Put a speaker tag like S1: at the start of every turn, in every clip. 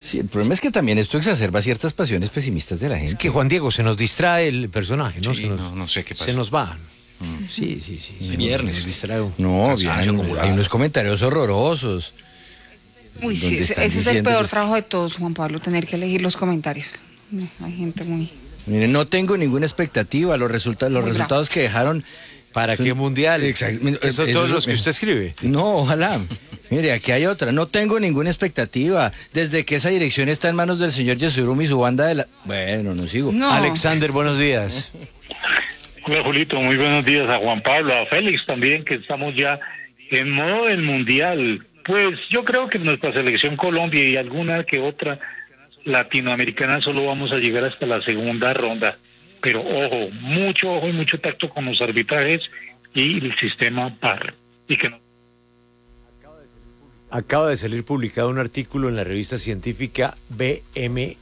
S1: Sí, el problema es que también esto exacerba ciertas pasiones pesimistas de la gente.
S2: Es que Juan Diego se nos distrae el personaje, ¿no?
S3: Sí, no sé qué pasa.
S2: Se nos va. Sí.
S1: Viernes.
S2: Nos distrae.
S1: No,
S3: Cansancio
S1: bien,
S3: acumulado.
S1: hay unos comentarios horrorosos.
S4: Uy, sí,
S1: donde
S4: ese
S1: están
S4: es el
S1: diciendo
S4: peor
S1: los-
S4: trabajo de todos, Juan Pablo, tener que elegir los comentarios. Hay gente muy...
S1: Miren, no tengo ninguna expectativa. Los
S4: Muy
S1: resultados que dejaron.
S2: ¿Para qué mundial?
S1: Exacto.
S2: Son
S1: Eso
S2: todos
S1: es-
S2: los que usted escribe.
S1: No, ojalá. Mire, aquí hay otra. No tengo ninguna expectativa. Desde que esa dirección está en manos del señor Yesurumi y su banda de la... Bueno, no sigo.
S4: No.
S2: Alexander, buenos días.
S5: Hola Julito, muy buenos días a Juan Pablo, a Félix también, que estamos ya en modo del mundial. Pues yo creo que nuestra selección Colombia y alguna que otra latinoamericana solo vamos a llegar hasta la segunda ronda. Pero ojo y mucho tacto con los arbitrajes y el sistema VAR. Y que no...
S2: Acaba de salir publicado un artículo en la revista científica BMJ,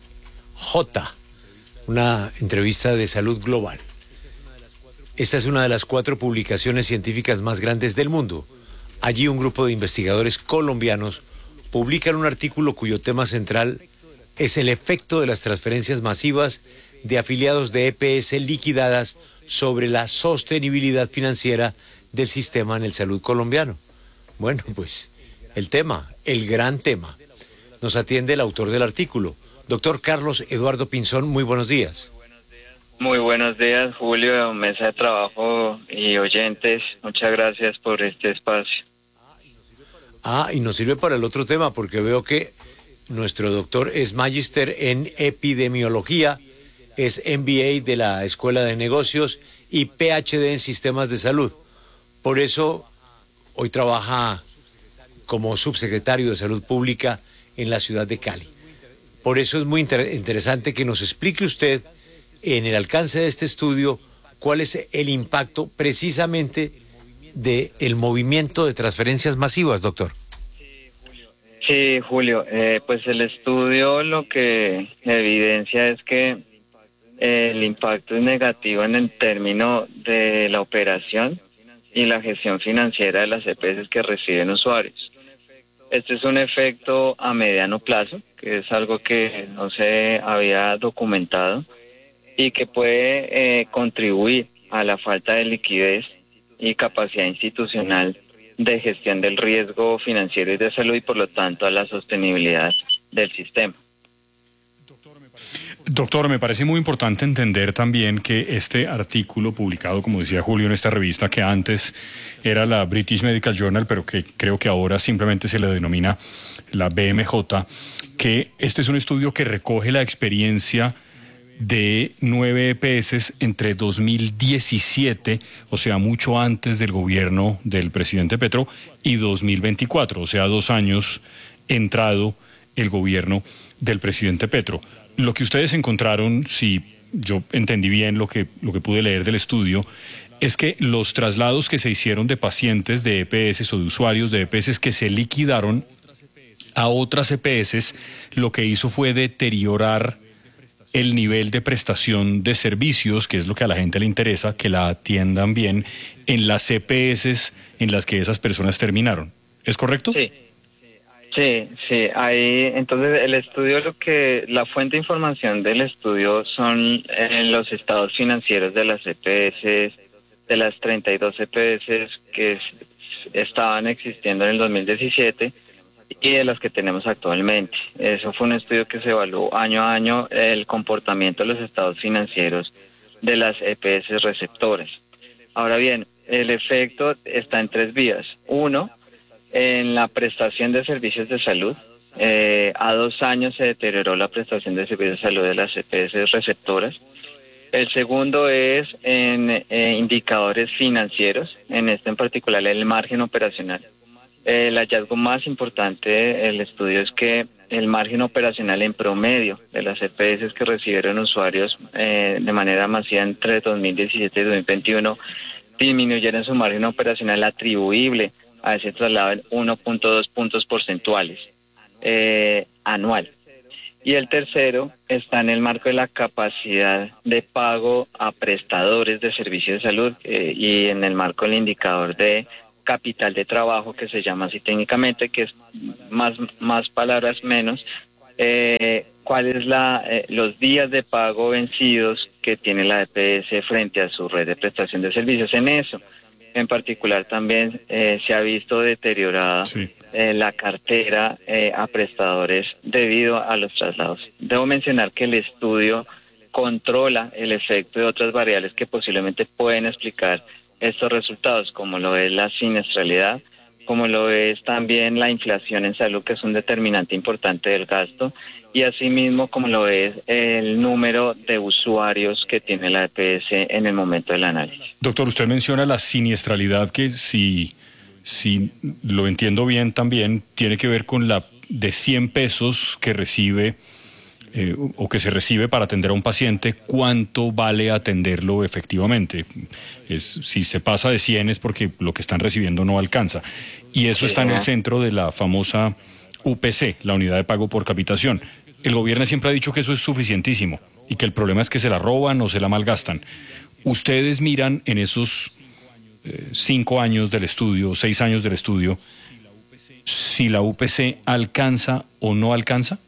S2: una entrevista de salud global. Esta es una de las 4 publicaciones científicas más grandes del mundo. Allí un grupo de investigadores colombianos publican un artículo cuyo tema central es el efecto de las transferencias masivas de afiliados de EPS liquidadas sobre la sostenibilidad financiera del sistema en el salud colombiano. Bueno, pues el gran tema. Nos atiende el autor del artículo, doctor Carlos Eduardo Pinzón. Muy buenos días.
S6: Muy buenos días, Julio, mesa de trabajo y oyentes. Muchas gracias por este espacio.
S2: Y nos sirve para el otro tema, porque veo que nuestro doctor es magíster en epidemiología, es MBA de la Escuela de Negocios y PhD en Sistemas de Salud. Por eso, hoy trabaja como subsecretario de Salud Pública en la ciudad de Cali. Por eso es muy interesante que nos explique usted, en el alcance de este estudio, cuál es el impacto precisamente del movimiento de transferencias masivas, doctor.
S6: Sí, Julio, pues el estudio lo que evidencia es que el impacto es negativo en el término de la operación y la gestión financiera de las EPS que reciben usuarios. Este es un efecto a mediano plazo, que es algo que no se había documentado y que puede contribuir a la falta de liquidez y capacidad institucional de gestión del riesgo financiero y de salud y por lo tanto a la sostenibilidad del sistema.
S3: Doctor, me parece muy importante entender también que este artículo publicado, como decía Julio, en esta revista que antes era la British Medical Journal, pero que creo que ahora simplemente se le denomina la BMJ, que este es un estudio que recoge la experiencia de 9 EPS entre 2017, o sea, mucho antes del gobierno del presidente Petro, y 2024, o sea, 2 años entrado el gobierno del presidente Petro. Lo que ustedes encontraron, si yo entendí bien lo que pude leer del estudio, es que los traslados que se hicieron de pacientes de EPS o de usuarios de EPS que se liquidaron a otras EPS, lo que hizo fue deteriorar el nivel de prestación de servicios, que es lo que a la gente le interesa, que la atiendan bien en las EPS en las que esas personas terminaron. ¿Es correcto?
S6: Sí, ahí entonces el estudio, la fuente de información del estudio son los estados financieros de las EPS, de las 32 EPS que estaban existiendo en el 2017 y de las que tenemos actualmente. Eso fue un estudio que se evaluó año a año el comportamiento de los estados financieros de las EPS receptoras. Ahora bien, el efecto está en 3 vías. Uno, en la prestación de servicios de salud. A 2 años se deterioró la prestación de servicios de salud de las EPS receptoras. El segundo es en indicadores financieros, en este en particular el margen operacional. El hallazgo más importante del estudio es que el margen operacional en promedio de las EPS que recibieron usuarios de manera masiva entre 2017 y 2021 disminuyeron su margen operacional atribuible a ese traslado en 1.2 puntos porcentuales anual. Y el tercero está en el marco de la capacidad de pago a prestadores de servicios de salud y en el marco del indicador de capital de trabajo, que se llama así técnicamente, que es más palabras menos, cuál es los días de pago vencidos que tiene la EPS frente a su red de prestación de servicios. En eso, en particular, también se ha visto deteriorada la cartera a prestadores debido a los traslados. Debo mencionar que el estudio controla el efecto de otras variables que posiblemente pueden explicar estos resultados, como lo es la siniestralidad, como lo es también la inflación en salud, que es un determinante importante del gasto, y asimismo como lo es el número de usuarios que tiene la EPS en el momento del análisis.
S3: Doctor, usted menciona la siniestralidad, que si lo entiendo bien también tiene que ver con la de 100 pesos que recibe o que se recibe para atender a un paciente, ¿cuánto vale atenderlo efectivamente? Si se pasa de 100 es porque lo que están recibiendo no alcanza. Y eso está en el centro de la famosa UPC, la unidad de pago por capitación. El gobierno siempre ha dicho que eso es suficientísimo y que el problema es que se la roban o se la malgastan. ¿Ustedes miran en esos 5 años del estudio, 6 años del estudio, si la UPC alcanza o no alcanza?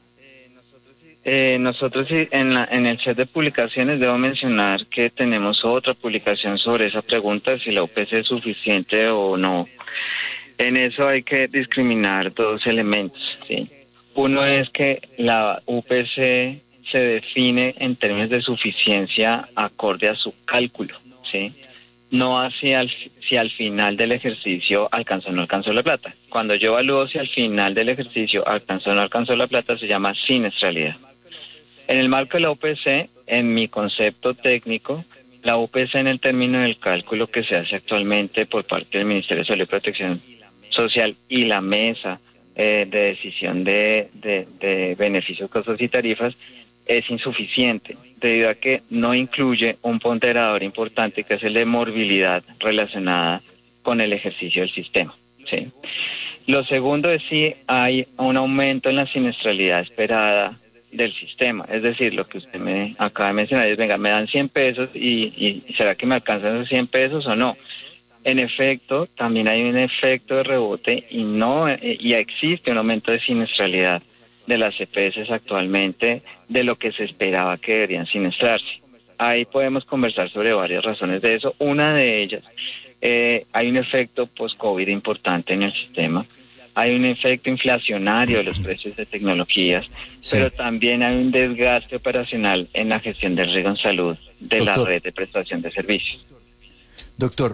S6: Nosotros sí, en el set de publicaciones debo mencionar que tenemos otra publicación sobre esa pregunta, si la UPC es suficiente o no. En eso hay que discriminar dos elementos, ¿sí? Uno es que la UPC se define en términos de suficiencia acorde a su cálculo, ¿sí? No hacia si al final del ejercicio alcanzó o no alcanzó la plata. Cuando yo evalúo si al final del ejercicio alcanzó o no alcanzó la plata, se llama siniestralidad. En el marco de la UPC, en mi concepto técnico, la UPC en el término del cálculo que se hace actualmente por parte del Ministerio de Salud y Protección Social y la mesa de decisión de beneficios, costos y tarifas, es insuficiente, debido a que no incluye un ponderador importante que es el de morbilidad relacionada con el ejercicio del sistema, ¿sí? Lo segundo es si hay un aumento en la siniestralidad esperada del sistema, es decir, lo que usted me acaba de mencionar es, venga, me dan 100 pesos y ¿será que me alcanzan esos 100 pesos o no? En efecto, también hay un efecto de rebote y existe un aumento de siniestralidad de las EPS actualmente de lo que se esperaba que deberían siniestrarse. Ahí podemos conversar sobre varias razones de eso. Una de ellas, hay un efecto post-COVID importante en el sistema. Hay un efecto inflacionario de los precios de tecnologías, pero también hay un desgaste operacional en la gestión del riesgo en salud de la red de prestación de servicios.
S1: Doctor,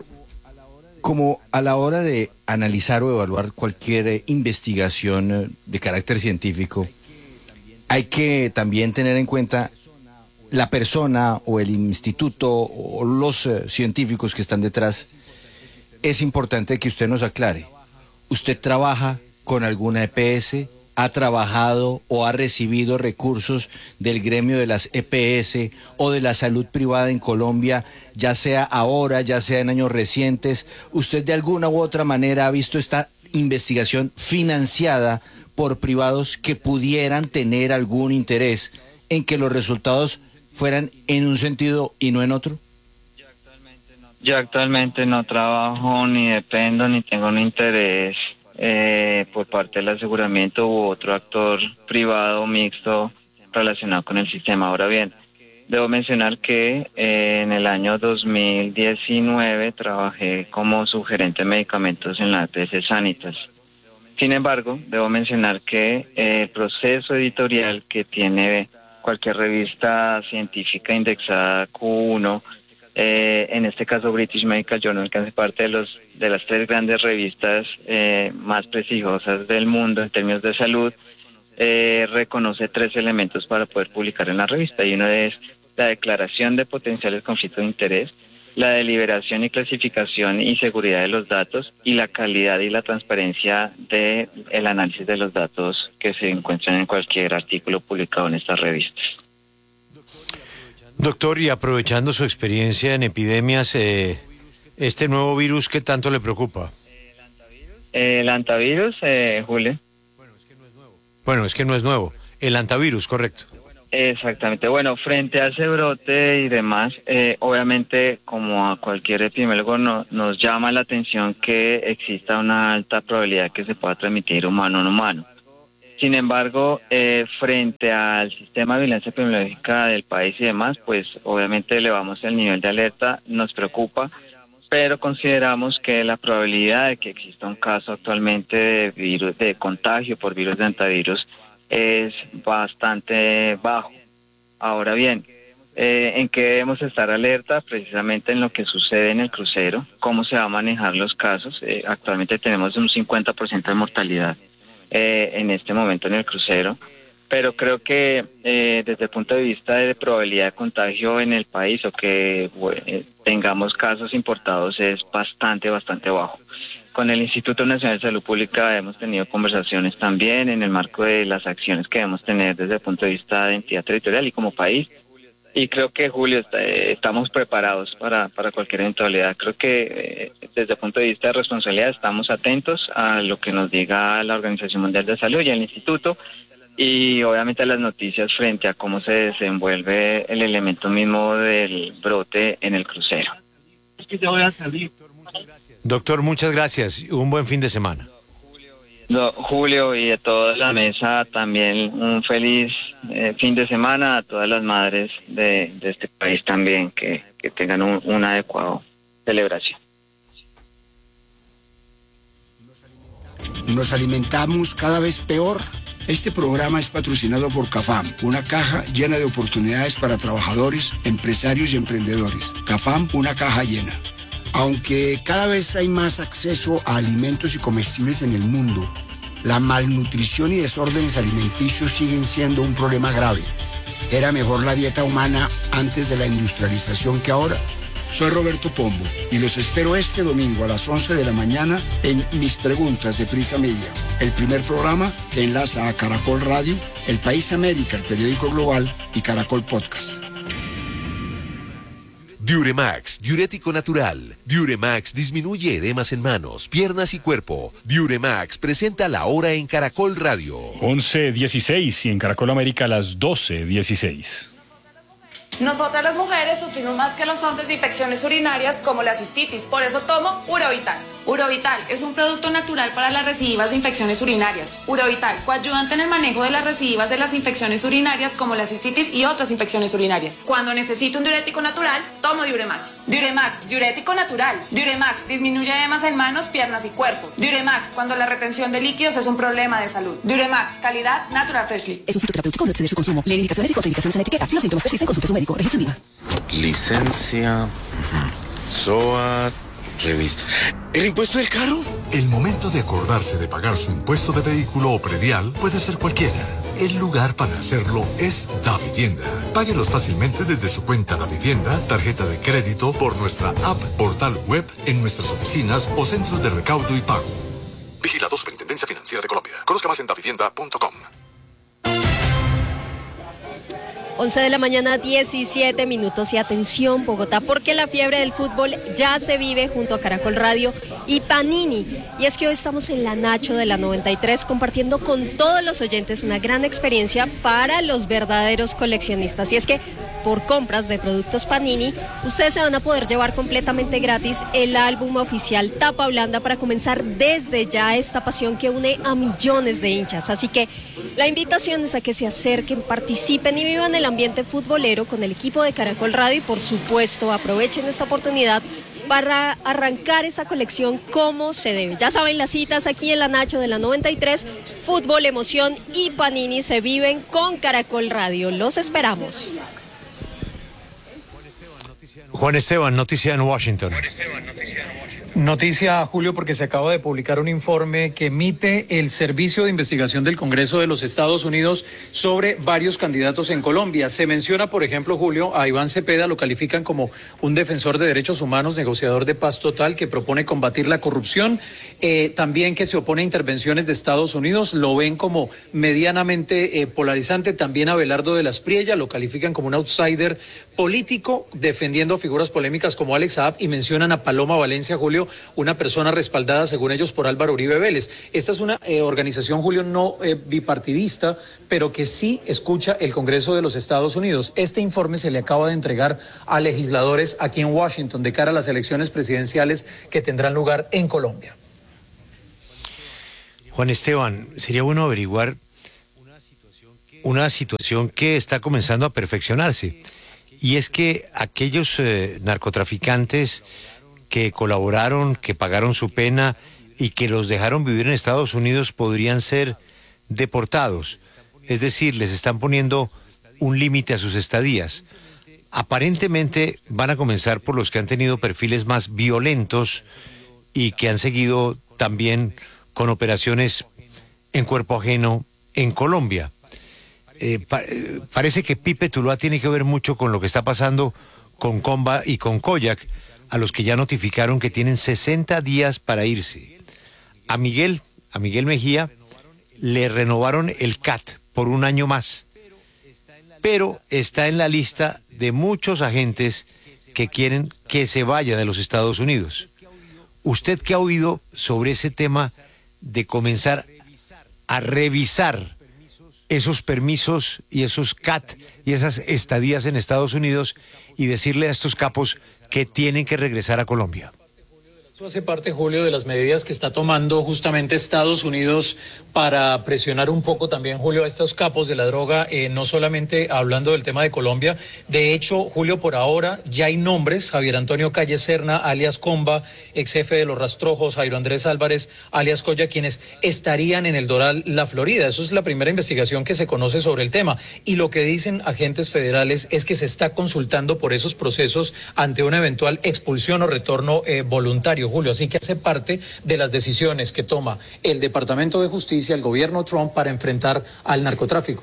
S1: como a la hora de analizar o evaluar cualquier investigación de carácter científico, hay que también tener en cuenta la persona o el instituto o los científicos que están detrás. Es importante que usted nos aclare. ¿Usted trabaja con alguna EPS? ¿Ha trabajado o ha recibido recursos del gremio de las EPS o de la salud privada en Colombia, ya sea ahora, ya sea en años recientes? ¿Usted de alguna u otra manera ha visto esta investigación financiada por privados que pudieran tener algún interés en que los resultados fueran en un sentido y no en otro?
S6: Yo actualmente no trabajo, ni dependo, ni tengo un interés por parte del aseguramiento u otro actor privado mixto relacionado con el sistema. Ahora bien, debo mencionar que en el año 2019 trabajé como subgerente de medicamentos en la EPS Sanitas. Sin embargo, debo mencionar que el proceso editorial que tiene cualquier revista científica indexada Q1, en este caso British Medical Journal, que hace parte de las 3 grandes revistas más prestigiosas del mundo en términos de salud, reconoce 3 elementos para poder publicar en la revista, y uno es la declaración de potenciales conflictos de interés, la deliberación y clasificación y seguridad de los datos, y la calidad y la transparencia del análisis de los datos que se encuentran en cualquier artículo publicado en estas revistas.
S2: Doctor, y aprovechando su experiencia en epidemias, este nuevo virus, ¿qué tanto le preocupa?
S6: El antivirus, Julio.
S2: Bueno, es que no es nuevo. El antivirus, correcto.
S6: Exactamente. Bueno, frente a ese brote y demás, obviamente, como a cualquier epidemiólogo, nos llama la atención que exista una alta probabilidad que se pueda transmitir humano en humano. Sin embargo, frente al sistema de vigilancia epidemiológica del país y demás, pues obviamente elevamos el nivel de alerta, nos preocupa, pero consideramos que la probabilidad de que exista un caso actualmente de virus, de contagio por virus de hantavirus es bastante bajo. Ahora bien, ¿en qué debemos estar alerta? Precisamente en lo que sucede en el crucero, cómo se va a manejar los casos. Actualmente tenemos un 50% de mortalidad en este momento en el crucero, pero creo que desde el punto de vista de probabilidad de contagio en el país o que tengamos casos importados es bastante bajo. Con el Instituto Nacional de Salud Pública hemos tenido conversaciones también en el marco de las acciones que debemos tener desde el punto de vista de entidad territorial y como país. Y creo que, Julio, estamos preparados para cualquier eventualidad. Creo que desde el punto de vista de responsabilidad estamos atentos a lo que nos diga la Organización Mundial de Salud y el Instituto, y obviamente a las noticias frente a cómo se desenvuelve el elemento mismo del brote en el crucero.
S5: Es que ya voy a salir.
S2: Doctor, muchas gracias y un buen fin de semana.
S6: Julio, y a toda la mesa también un feliz fin de semana, a todas las madres de este país también, que tengan una adecuada celebración.
S7: Nos alimentamos cada vez peor. Este programa es patrocinado por CAFAM, una caja llena de oportunidades para trabajadores, empresarios y emprendedores. CAFAM, una caja llena. Aunque cada vez hay más acceso a alimentos y comestibles en el mundo, la malnutrición y desórdenes alimenticios siguen siendo un problema grave. ¿Era mejor la dieta humana antes de la industrialización que ahora? Soy Roberto Pombo y los espero este domingo a las 11 de la mañana en Mis Preguntas de Prisa Media, el primer programa que enlaza a Caracol Radio, El País América, el periódico global, y Caracol Podcast.
S8: Diuremax, diurético natural. Diuremax disminuye edemas en manos, piernas y cuerpo. Diuremax presenta La Hora en Caracol Radio.
S3: 11:16 y en Caracol América a las 12:16.
S9: Nosotras las mujeres sufrimos más que los hombres de infecciones urinarias como la cistitis, por eso tomo Urovital. Urovital es un producto natural para las recidivas de infecciones urinarias. Urovital, coadyuvante en el manejo de las recidivas de las infecciones urinarias como la cistitis y otras infecciones urinarias. Cuando necesito un diurético natural, tomo Diuremax. Diuremax, diurético natural. Diuremax disminuye edemas en manos, piernas y cuerpo. Diuremax, cuando la retención de líquidos es un problema de salud. Diuremax, calidad Natural Freshly.
S10: Es un fitoterapéutico, no exceder su consumo. Lee indicaciones y contraindicaciones en la etiqueta. Si los síntomas persisten, consulte a su médico. Registro INVIMA.
S11: Licencia, SOAT, revisa. ¿El impuesto del carro?
S12: El momento de acordarse de pagar su impuesto de vehículo o predial puede ser cualquiera. El lugar para hacerlo es Davivienda. Páguelos fácilmente desde su cuenta Davivienda, tarjeta de crédito, por nuestra app, portal web, en nuestras oficinas o centros de recaudo y pago. Vigilado Superintendencia Financiera de Colombia. Conozca más en davivienda.com.
S13: 11 de la mañana, 17 minutos y atención Bogotá, porque la fiebre del fútbol ya se vive junto a Caracol Radio y Panini. Y es que hoy estamos en la Nacho de la 93 compartiendo con todos los oyentes una gran experiencia para los verdaderos coleccionistas. Y es que por compras de productos Panini, ustedes se van a poder llevar completamente gratis el álbum oficial Tapa Blanda para comenzar desde ya esta pasión que une a millones de hinchas. Así que la invitación es a que se acerquen, participen y vivan el ambiente futbolero con el equipo de Caracol Radio y por supuesto aprovechen esta oportunidad para arrancar esa colección como se debe. Ya saben, las citas aquí en la Nacho de la 93, fútbol, emoción y Panini se viven con Caracol Radio. Los esperamos.
S2: Juan Esteban, noticia en Washington.
S14: Noticia, Julio, porque se acaba de publicar un informe que emite el Servicio de Investigación del Congreso de los Estados Unidos sobre varios candidatos en Colombia. Se menciona, por ejemplo, Julio, a Iván Cepeda, lo califican como un defensor de derechos humanos, negociador de paz total, que propone combatir la corrupción, también que se opone a intervenciones de Estados Unidos, lo ven como medianamente polarizante. También a Abelardo de las Priella, lo califican como un outsider político, defendiendo figuras polémicas como Alex Saab, y mencionan a Paloma Valencia, Julio, una persona respaldada, según ellos, por Álvaro Uribe Vélez. Esta es una organización, Julio, no bipartidista, pero que sí escucha el Congreso de los Estados Unidos. Este informe se le acaba de entregar a legisladores aquí en Washington de cara a las elecciones presidenciales que tendrán lugar en Colombia.
S2: Juan Esteban, sería bueno averiguar una situación que está comenzando a perfeccionarse. Y es que aquellos narcotraficantes que colaboraron, que pagaron su pena y que los dejaron vivir en Estados Unidos podrían ser deportados. Es decir, les están poniendo un límite a sus estadías. Aparentemente van a comenzar por los que han tenido perfiles más violentos y que han seguido también con operaciones en cuerpo ajeno en Colombia. Parece que Pipe Tuluá tiene que ver mucho con lo que está pasando con Comba y con Koyak, a los que ya notificaron que tienen 60 días para irse. A Miguel Mejía le renovaron el CAT por un año más, pero está en la lista de muchos agentes que quieren que se vaya de los Estados Unidos. ¿Usted qué ha oído sobre ese tema de comenzar a revisar esos permisos y esos CAT y esas estadías en Estados Unidos y decirle a estos capos que tienen que regresar a Colombia?
S14: Eso hace parte, Julio, de las medidas que está tomando justamente Estados Unidos para presionar un poco también, Julio, a estos capos de la droga, no solamente hablando del tema de Colombia. De hecho, Julio, por ahora ya hay nombres: Javier Antonio Calle Serna, alias Comba, ex jefe de los Rastrojos; Jairo Andrés Álvarez, alias Koyak, quienes estarían en el Doral, La Florida. Eso es la primera investigación que se conoce sobre el tema. Y lo que dicen agentes federales es que se está consultando por esos procesos ante una eventual expulsión o retorno voluntario, Julio. Así que hace parte de las decisiones que toma el Departamento de Justicia, el gobierno Trump, para enfrentar al narcotráfico.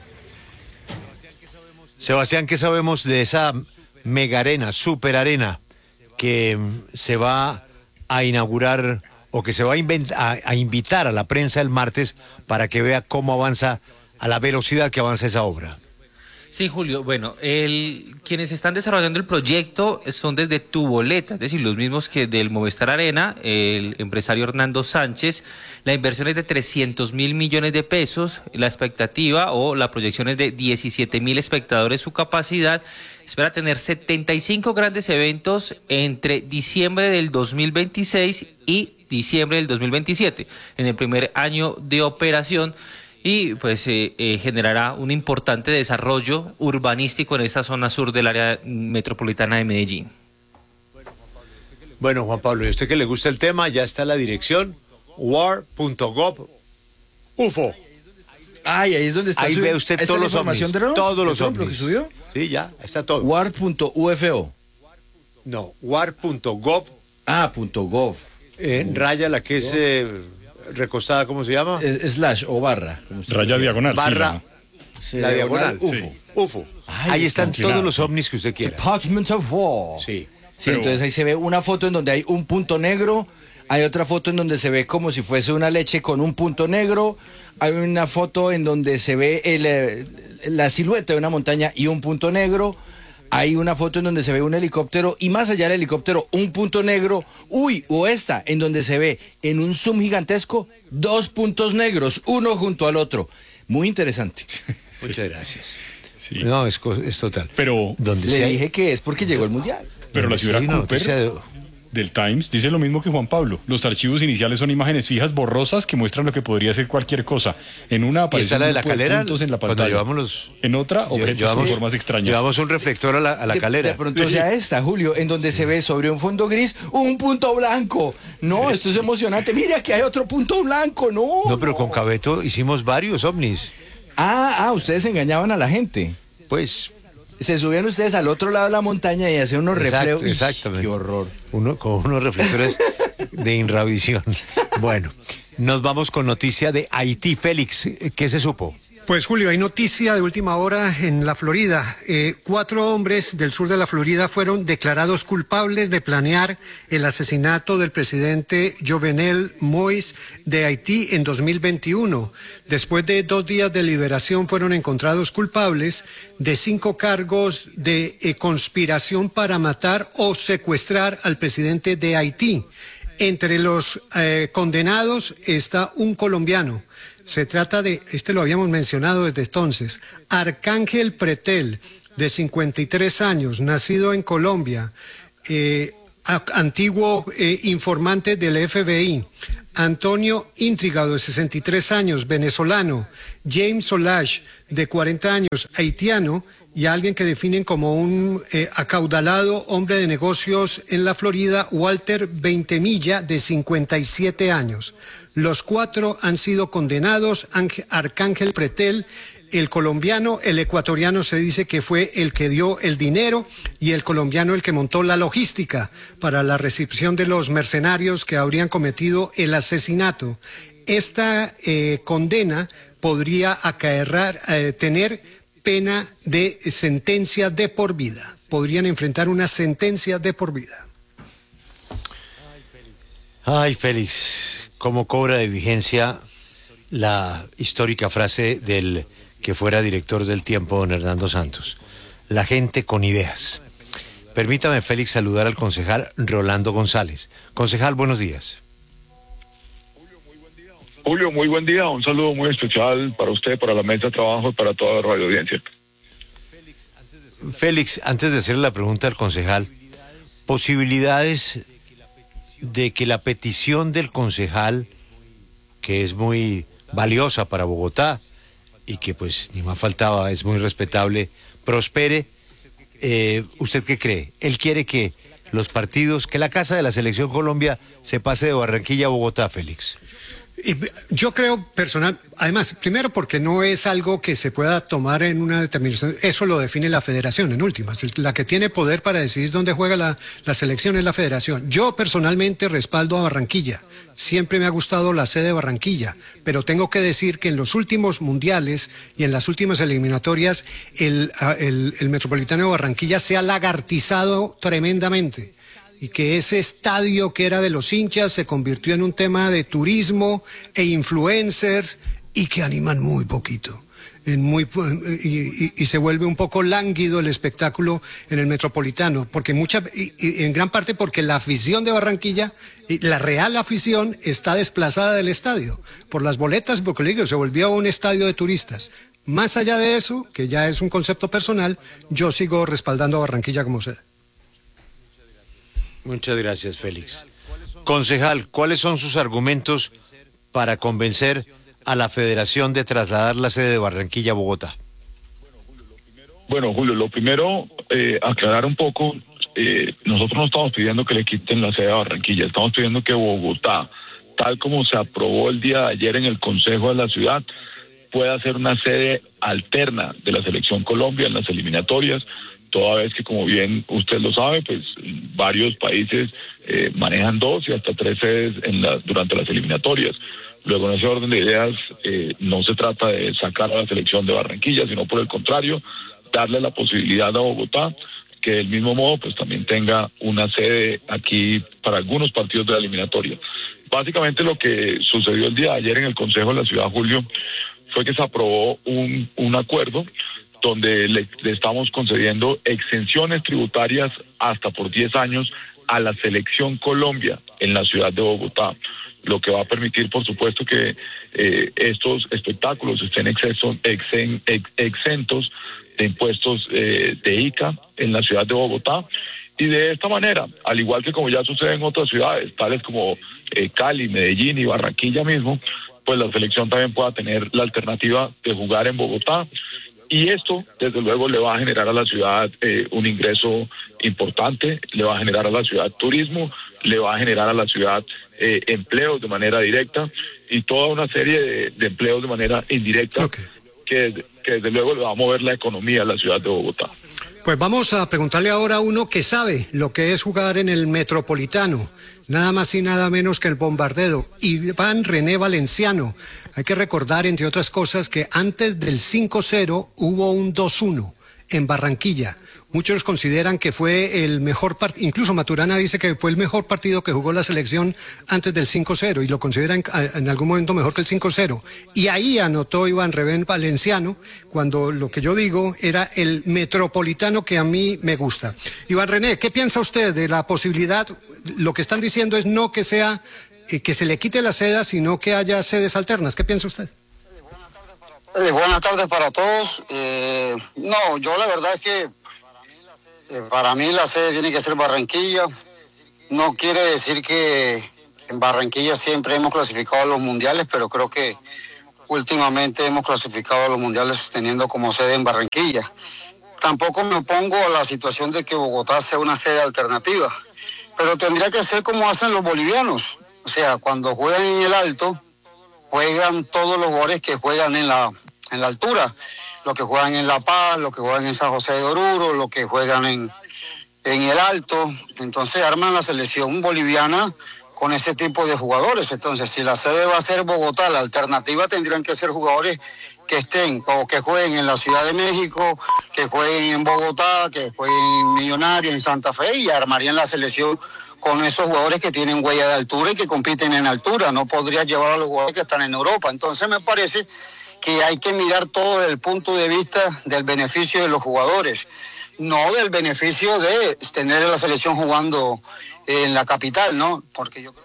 S2: Sebastián, ¿qué sabemos de esa mega arena, super arena, que se va a inaugurar o que se va a invitar a la prensa el martes para que vea cómo avanza, a la velocidad que avanza esa obra?
S15: Sí, Julio, bueno, quienes están desarrollando el proyecto son desde Tuboleta, es decir, los mismos que del Movistar Arena, el empresario Hernando Sánchez. La inversión es de 300.000 millones de pesos, la expectativa o la proyección es de 17.000 espectadores, su capacidad. Espera tener 75 grandes eventos entre diciembre del 2026 y diciembre del 2027, en el primer año de operación. Y pues generará un importante desarrollo urbanístico en esta zona sur del área metropolitana de Medellín.
S2: Bueno, Juan Pablo, y a usted que le gusta el tema, ya está la dirección war.gov UFO.
S1: Ay, ahí es donde está.
S2: Ahí ve usted todos los ovnis. Todos los ovnis.
S1: ¿Que subió?
S2: Sí, ya, está todo.
S1: war.ufo.
S2: No, war.gov.
S1: Ah, .gov.
S2: Raya la que es recostada, ¿cómo se llama?
S1: Slash o barra.
S3: Raya diagonal.
S2: Barra.
S3: Sí,
S2: la diagonal.
S1: UFO.
S2: Sí. UFO.
S1: Ay,
S2: ahí están todos los ovnis que usted quiera.
S1: Department of War.
S2: Sí.
S1: Sí, entonces ahí se ve una foto en donde hay un punto negro, hay otra foto en donde se ve como si fuese una leche con un punto negro, hay una foto en donde se ve la silueta de una montaña y un punto negro, hay una foto en donde se ve un helicóptero y más allá del helicóptero un punto negro, en donde se ve en un zoom gigantesco 2 puntos negros, uno junto al otro. Muy interesante.
S2: Muchas gracias.
S3: Sí.
S2: No, es total.
S3: Pero
S1: le dije que es porque llegó el Mundial.
S3: Pero la señora Cooper del Times dice lo mismo que Juan Pablo. Los archivos iniciales son imágenes fijas borrosas que muestran lo que podría ser cualquier cosa. En una aparecen
S2: la de la calera,
S3: puntos en la pantalla. En otra, objetos con formas extrañas.
S2: Llevamos un reflector a la calera.
S1: De pronto sea esta, Julio, en donde se ve sobre un fondo gris un punto blanco. No, esto es emocionante. Mire, aquí hay otro punto blanco. No,
S2: pero con Cabeto hicimos varios ovnis.
S1: Ustedes engañaban a la gente.
S2: Pues
S1: se subían ustedes al otro lado de la montaña y hacían unos reflejos.
S2: Exactamente.
S1: Qué horror.
S2: Con unos reflectores de Inravisión. Bueno, nos vamos con noticia de Haití. Félix, ¿qué se supo?
S16: Pues Julio, hay noticia de última hora en la Florida. 4 hombres del sur de la Florida fueron declarados culpables de planear el asesinato del presidente Jovenel Moïse de Haití en 2021. Después de 2 días de liberación fueron encontrados culpables de 5 cargos de conspiración para matar o secuestrar al presidente de Haití. Entre los condenados está un colombiano. Se trata de, lo habíamos mencionado desde entonces, Arcángel Pretel, de 53 años, nacido en Colombia. antiguo informante del FBI, Antonio Intrigado, de 63 años, venezolano, James Solage, de 40 años, haitiano, y a alguien que definen como un acaudalado hombre de negocios en la Florida, Walter Veintemilla, de 57 años. Los 4 han sido condenados. Arcángel Pretel, el colombiano, el ecuatoriano se dice que fue el que dio el dinero, y el colombiano el que montó la logística para la recepción de los mercenarios que habrían cometido el asesinato. Esta condena podría tener pena de sentencia de por vida. Podrían enfrentar una sentencia de por vida.
S2: Ay, Félix, cómo cobra de vigencia la histórica frase del que fuera director del Tiempo, don Hernando Santos. La gente con ideas. Permítame, Félix, saludar al concejal Rolando González. Concejal, buenos días.
S17: Julio, muy buen día. Un saludo muy especial para usted, para la mesa de trabajo y para toda la radio audiencia.
S2: Félix, antes de hacerle la pregunta al concejal, posibilidades de que la petición del concejal, que es muy valiosa para Bogotá y que pues ni más faltaba, es muy respetable, prospere. ¿Usted qué cree? Él quiere que los partidos, que la Casa de la Selección Colombia se pase de Barranquilla a Bogotá, Félix.
S16: Yo creo personal, además, primero porque no es algo que se pueda tomar en una determinación, eso lo define la federación en últimas, la que tiene poder para decidir dónde juega la selección es la federación. Yo personalmente respaldo a Barranquilla, siempre me ha gustado la sede de Barranquilla, pero tengo que decir que en los últimos mundiales y en las últimas eliminatorias el Metropolitano de Barranquilla se ha lagartizado tremendamente. Y que ese estadio que era de los hinchas se convirtió en un tema de turismo e influencers, y que animan muy poquito. Y se vuelve un poco lánguido el espectáculo en el Metropolitano, porque y en gran parte porque la afición de Barranquilla, la real afición, está desplazada del estadio por las boletas, porque le digo, se volvió un estadio de turistas. Más allá de eso, que ya es un concepto personal, yo sigo respaldando a Barranquilla como sede.
S2: Muchas gracias, Félix. Concejal, ¿cuáles son sus argumentos para convencer a la federación de trasladar la sede de Barranquilla a Bogotá?
S17: Bueno, Julio, lo primero, aclarar un poco, nosotros no estamos pidiendo que le quiten la sede a Barranquilla, estamos pidiendo que Bogotá, tal como se aprobó el día de ayer en el Consejo de la Ciudad, pueda ser una sede alterna de la Selección Colombia en las eliminatorias, toda vez que, como bien usted lo sabe, pues varios países manejan 2 y hasta 3 sedes durante las eliminatorias. Luego, en ese orden de ideas, no se trata de sacar a la selección de Barranquilla, sino por el contrario, darle la posibilidad a Bogotá que del mismo modo pues también tenga una sede aquí para algunos partidos de la eliminatoria. Básicamente lo que sucedió el día de ayer en el Consejo de la Ciudad, Julio, fue que se aprobó un acuerdo donde le estamos concediendo exenciones tributarias hasta por 10 años a la Selección Colombia en la ciudad de Bogotá, lo que va a permitir, por supuesto, que estos espectáculos estén exentos de impuestos de ICA en la ciudad de Bogotá, y de esta manera, al igual que como ya sucede en otras ciudades, tales como Cali, Medellín y Barranquilla mismo, pues la selección también pueda tener la alternativa de jugar en Bogotá. Y esto, desde luego, le va a generar a la ciudad un ingreso importante, le va a generar a la ciudad turismo, le va a generar a la ciudad empleos de manera directa y toda una serie de empleos de manera indirecta que desde luego le va a mover la economía a la ciudad de Bogotá.
S16: Pues vamos a preguntarle ahora a uno que sabe lo que es jugar en el Metropolitano, nada más y nada menos que el Bombardero, Iván René Valenciano. Hay que recordar, entre otras cosas, que antes del 5-0 hubo un 2-1 en Barranquilla. Muchos consideran que fue el mejor partido, incluso Maturana dice que fue el mejor partido que jugó la selección antes del 5-0 y lo consideran en algún momento mejor que el 5-0. Y ahí anotó Iván René Valenciano, cuando lo que yo digo era el Metropolitano que a mí me gusta. Iván René, ¿qué piensa usted de la posibilidad? Lo que están diciendo es no que sea que se le quite la sede, sino que haya sedes alternas. ¿Qué piensa usted?
S18: Buenas tardes para todos. No, yo la verdad es que para mí la sede tiene que ser Barranquilla. No quiere decir que en Barranquilla siempre hemos clasificado a los mundiales, pero creo que últimamente hemos clasificado a los mundiales teniendo como sede en Barranquilla. Tampoco me opongo a la situación de que Bogotá sea una sede alternativa, pero tendría que ser como hacen los bolivianos. O sea, cuando juegan en el alto, juegan todos los jugadores que juegan en la altura. Los que juegan en La Paz, los que juegan en San José de Oruro, los que juegan en el alto. Entonces arman la selección boliviana con ese tipo de jugadores. Entonces, si la sede va a ser Bogotá, la alternativa tendrían que ser jugadores que estén o que jueguen en la Ciudad de México, que jueguen en Bogotá, que jueguen en Millonarios, en Santa Fe, y armarían la selección con esos jugadores que tienen huella de altura y que compiten en altura. No podría llevar a los jugadores que están en Europa. Entonces me parece que hay que mirar todo desde el punto de vista del beneficio de los jugadores, no del beneficio de tener a la selección jugando en la capital, ¿no? Porque yo creo...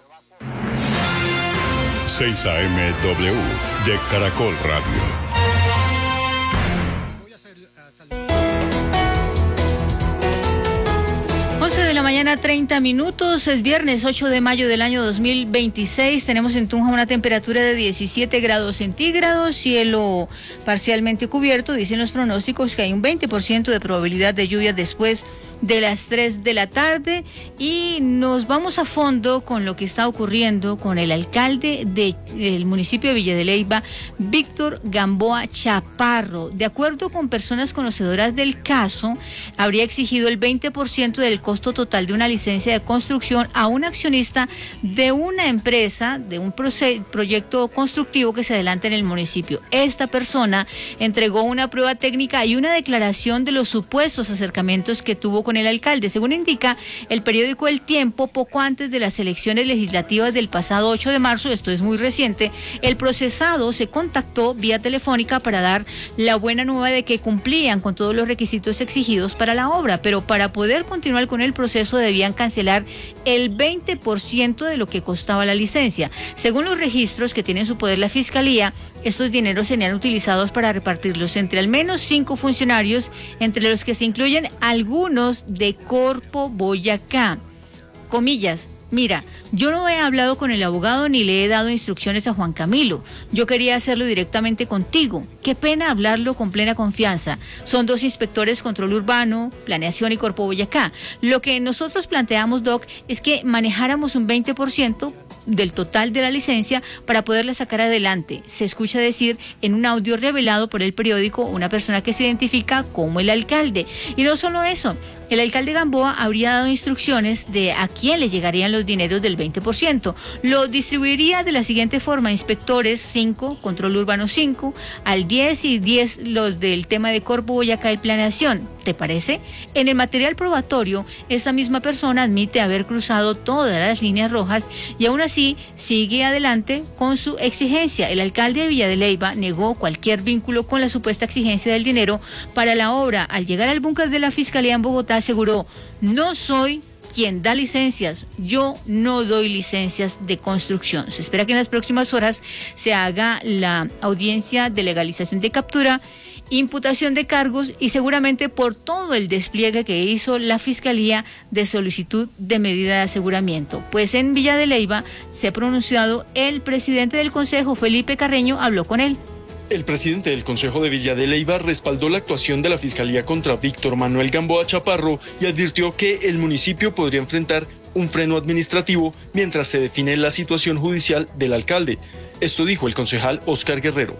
S19: 6 AM-W de Caracol Radio.
S20: De la mañana, 30 minutos, es viernes 8 de mayo del año 2026, tenemos en Tunja una temperatura de 17 grados centígrados, cielo parcialmente cubierto, dicen los pronósticos que hay un 20% de probabilidad de lluvia después de las 3 de la tarde, y nos vamos a fondo con lo que está ocurriendo con el alcalde del municipio de Villa de Leyva, Víctor Gamboa Chaparro. De acuerdo con personas conocedoras del caso, habría exigido el 20% del costo total de una licencia de construcción a un accionista de una empresa, de un proyecto constructivo que se adelanta en el municipio. Esta persona entregó una prueba técnica y una declaración de los supuestos acercamientos que tuvo con el alcalde. Según indica el periódico El Tiempo, poco antes de las elecciones legislativas del pasado 8 de marzo, esto es muy reciente, el procesado se contactó vía telefónica para dar la buena nueva de que cumplían con todos los requisitos exigidos para la obra, pero para poder continuar con el proceso debían cancelar el 20% de lo que costaba la licencia. Según los registros que tiene en su poder la Fiscalía, estos dineros serían utilizados para repartirlos entre al menos 5 funcionarios, entre los que se incluyen algunos de Corpo Boyacá. Comillas, mira, yo no he hablado con el abogado ni le he dado instrucciones a Juan Camilo. Yo quería hacerlo directamente contigo. Qué pena hablarlo con plena confianza. Son 2 inspectores, control urbano, planeación y Corpo Boyacá. Lo que nosotros planteamos, Doc, es que manejáramos un 20% del total de la licencia para poderla sacar adelante. Se escucha decir en un audio revelado por el periódico una persona que se identifica como el alcalde. Y no solo eso, el alcalde Gamboa habría dado instrucciones de a quién le llegarían los dineros del 20%. Lo distribuiría de la siguiente forma: inspectores 5, control urbano 5, al 10 y 10 los del tema de Corpo Boyacá y planeación. ¿Te parece? En el material probatorio, esta misma persona admite haber cruzado todas las líneas rojas y aún así sigue adelante con su exigencia. El alcalde de Villa de Leyva negó cualquier vínculo con la supuesta exigencia del dinero para la obra. Al llegar al búnker de la Fiscalía en Bogotá aseguró: no soy quien da licencias, yo no doy licencias de construcción. Se espera que en las próximas horas se haga la audiencia de legalización de captura, imputación de cargos y seguramente por todo el despliegue que hizo la Fiscalía de solicitud de medida de aseguramiento. Pues en Villa de Leyva se ha pronunciado el presidente del Consejo, Felipe Carreño, habló con él.
S21: El presidente del Consejo de Villa de Leyva respaldó la actuación de la Fiscalía contra Víctor Manuel Gamboa Chaparro y advirtió que el municipio podría enfrentar un freno administrativo mientras se define la situación judicial del alcalde. Esto dijo el concejal Oscar Guerrero.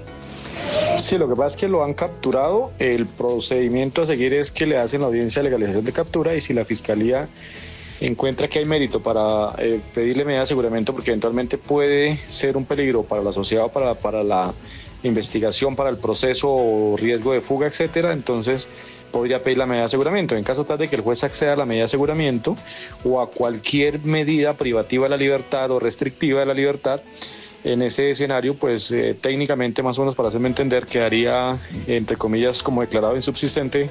S22: Sí, lo que pasa es que lo han capturado. El procedimiento a seguir es que le hacen la audiencia de legalización de captura y si la Fiscalía encuentra que hay mérito para pedirle medida de aseguramiento, porque eventualmente puede ser un peligro para la sociedad, para la investigación, para el proceso o riesgo de fuga, etcétera, entonces podría pedir la medida de aseguramiento. En caso tal de que el juez acceda a la medida de aseguramiento o a cualquier medida privativa de la libertad o restrictiva de la libertad, en ese escenario, pues técnicamente, más o menos para hacerme entender, quedaría, entre comillas, como declarado insubsistente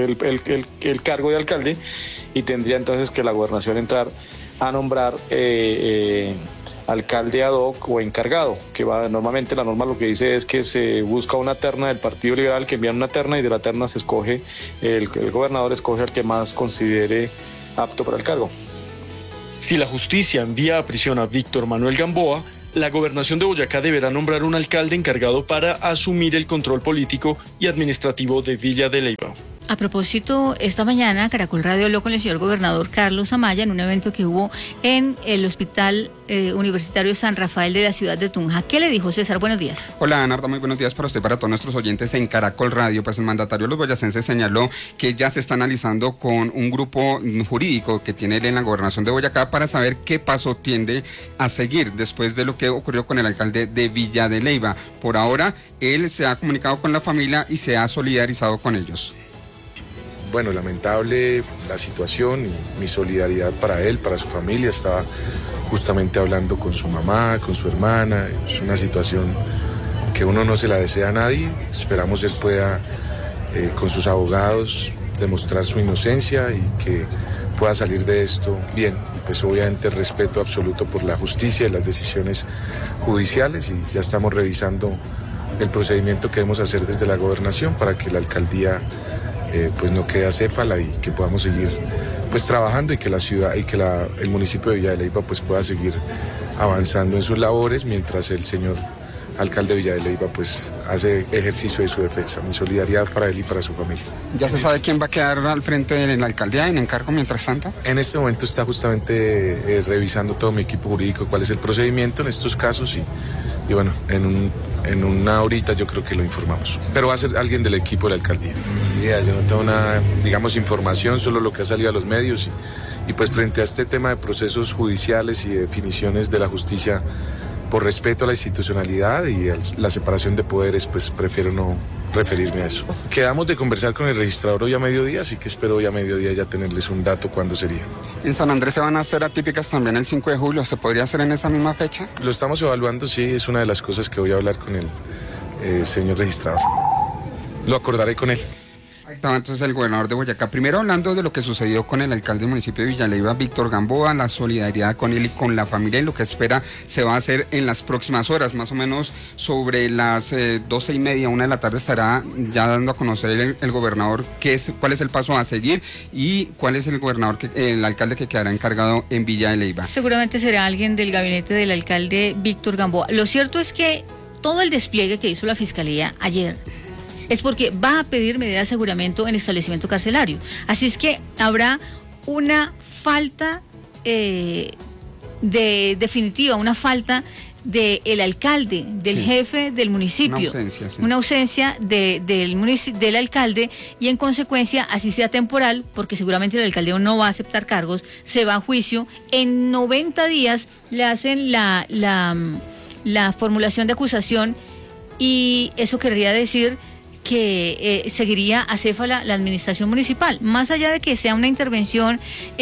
S22: el cargo de alcalde y tendría entonces que la gobernación entrar a nombrar alcalde ad hoc o encargado, que va normalmente la norma lo que dice es que se busca una terna del Partido Liberal, que envían una terna y de la terna se escoge, el gobernador escoge al que más considere apto para el cargo.
S21: Si la justicia envía a prisión a Víctor Manuel Gamboa, la gobernación de Boyacá deberá nombrar un alcalde encargado para asumir el control político y administrativo de Villa de Leyva.
S20: A propósito, esta mañana Caracol Radio habló con el señor gobernador Carlos Amaya en un evento que hubo en el Hospital Universitario San Rafael de la ciudad de Tunja. ¿Qué le dijo, César? Buenos días.
S4: Hola, Narda, muy buenos días para usted, para todos nuestros oyentes en Caracol Radio. Pues el mandatario de los boyacenses señaló que ya se está analizando con un grupo jurídico que tiene él en la gobernación de Boyacá para saber qué paso tiende a seguir después de lo que ocurrió con el alcalde de Villa de Leyva. Por ahora, él se ha comunicado con la familia y se ha solidarizado con ellos.
S5: Bueno, lamentable la situación y mi solidaridad para él, para su familia. Estaba justamente hablando con su mamá, con su hermana. Es una situación que uno no se la desea a nadie. Esperamos él pueda, con sus abogados, demostrar su inocencia y que pueda salir de esto bien. Y pues obviamente respeto absoluto por la justicia y las decisiones judiciales, y ya estamos revisando el procedimiento que debemos hacer desde la gobernación para que la alcaldía pues no quede acéfala y que podamos seguir pues trabajando, y que la ciudad y que el municipio de Villa de Leyva pues pueda seguir avanzando en sus labores mientras el señor alcalde de Villa de Leyva pues hace ejercicio de su defensa. Mi solidaridad para él y para su familia.
S4: ¿Ya se sabe quién va a quedar al frente de la alcaldía en encargo mientras tanto?
S5: En este momento está justamente revisando todo mi equipo jurídico cuál es el procedimiento en estos casos, y bueno, en una horita yo creo que lo informamos. Pero va a ser alguien del equipo de la alcaldía. Yo no tengo nada, digamos, información, solo lo que ha salido a los medios, y pues frente a este tema de procesos judiciales y definiciones de la justicia, por respeto a la institucionalidad y a la separación de poderes, pues prefiero no referirme a eso. Quedamos de conversar con el registrador hoy a mediodía, así que espero hoy a mediodía ya tenerles un dato cuándo sería.
S4: ¿En San Andrés se van a hacer atípicas también el 5 de julio? ¿Se podría hacer en esa misma fecha?
S5: Lo estamos evaluando, sí, es una de las cosas que voy a hablar con el señor registrador. Lo acordaré con él.
S4: Ahí estaba entonces el gobernador de Boyacá. Primero hablando de lo que sucedió con el alcalde del municipio de Villa de Leyva, Víctor Gamboa, la solidaridad con él y con la familia, y lo que espera se va a hacer en las próximas horas. Más o menos sobre las 12:30, 1 de la tarde estará ya dando a conocer el gobernador cuál es el paso a seguir y cuál es el alcalde que quedará encargado en Villa de Leyva.
S20: Seguramente será alguien del gabinete del alcalde Víctor Gamboa. Lo cierto es que todo el despliegue que hizo la Fiscalía ayer es porque va a pedir medida de aseguramiento en establecimiento carcelario. Así es que habrá una falta definitiva, una falta del alcalde, del jefe del municipio. Una ausencia del alcalde, y en consecuencia, así sea temporal, porque seguramente el alcalde no va a aceptar cargos, se va a juicio. En 90 días le hacen la formulación de acusación, y eso querría decir que seguiría acéfala la administración municipal. Más allá de que sea una intervención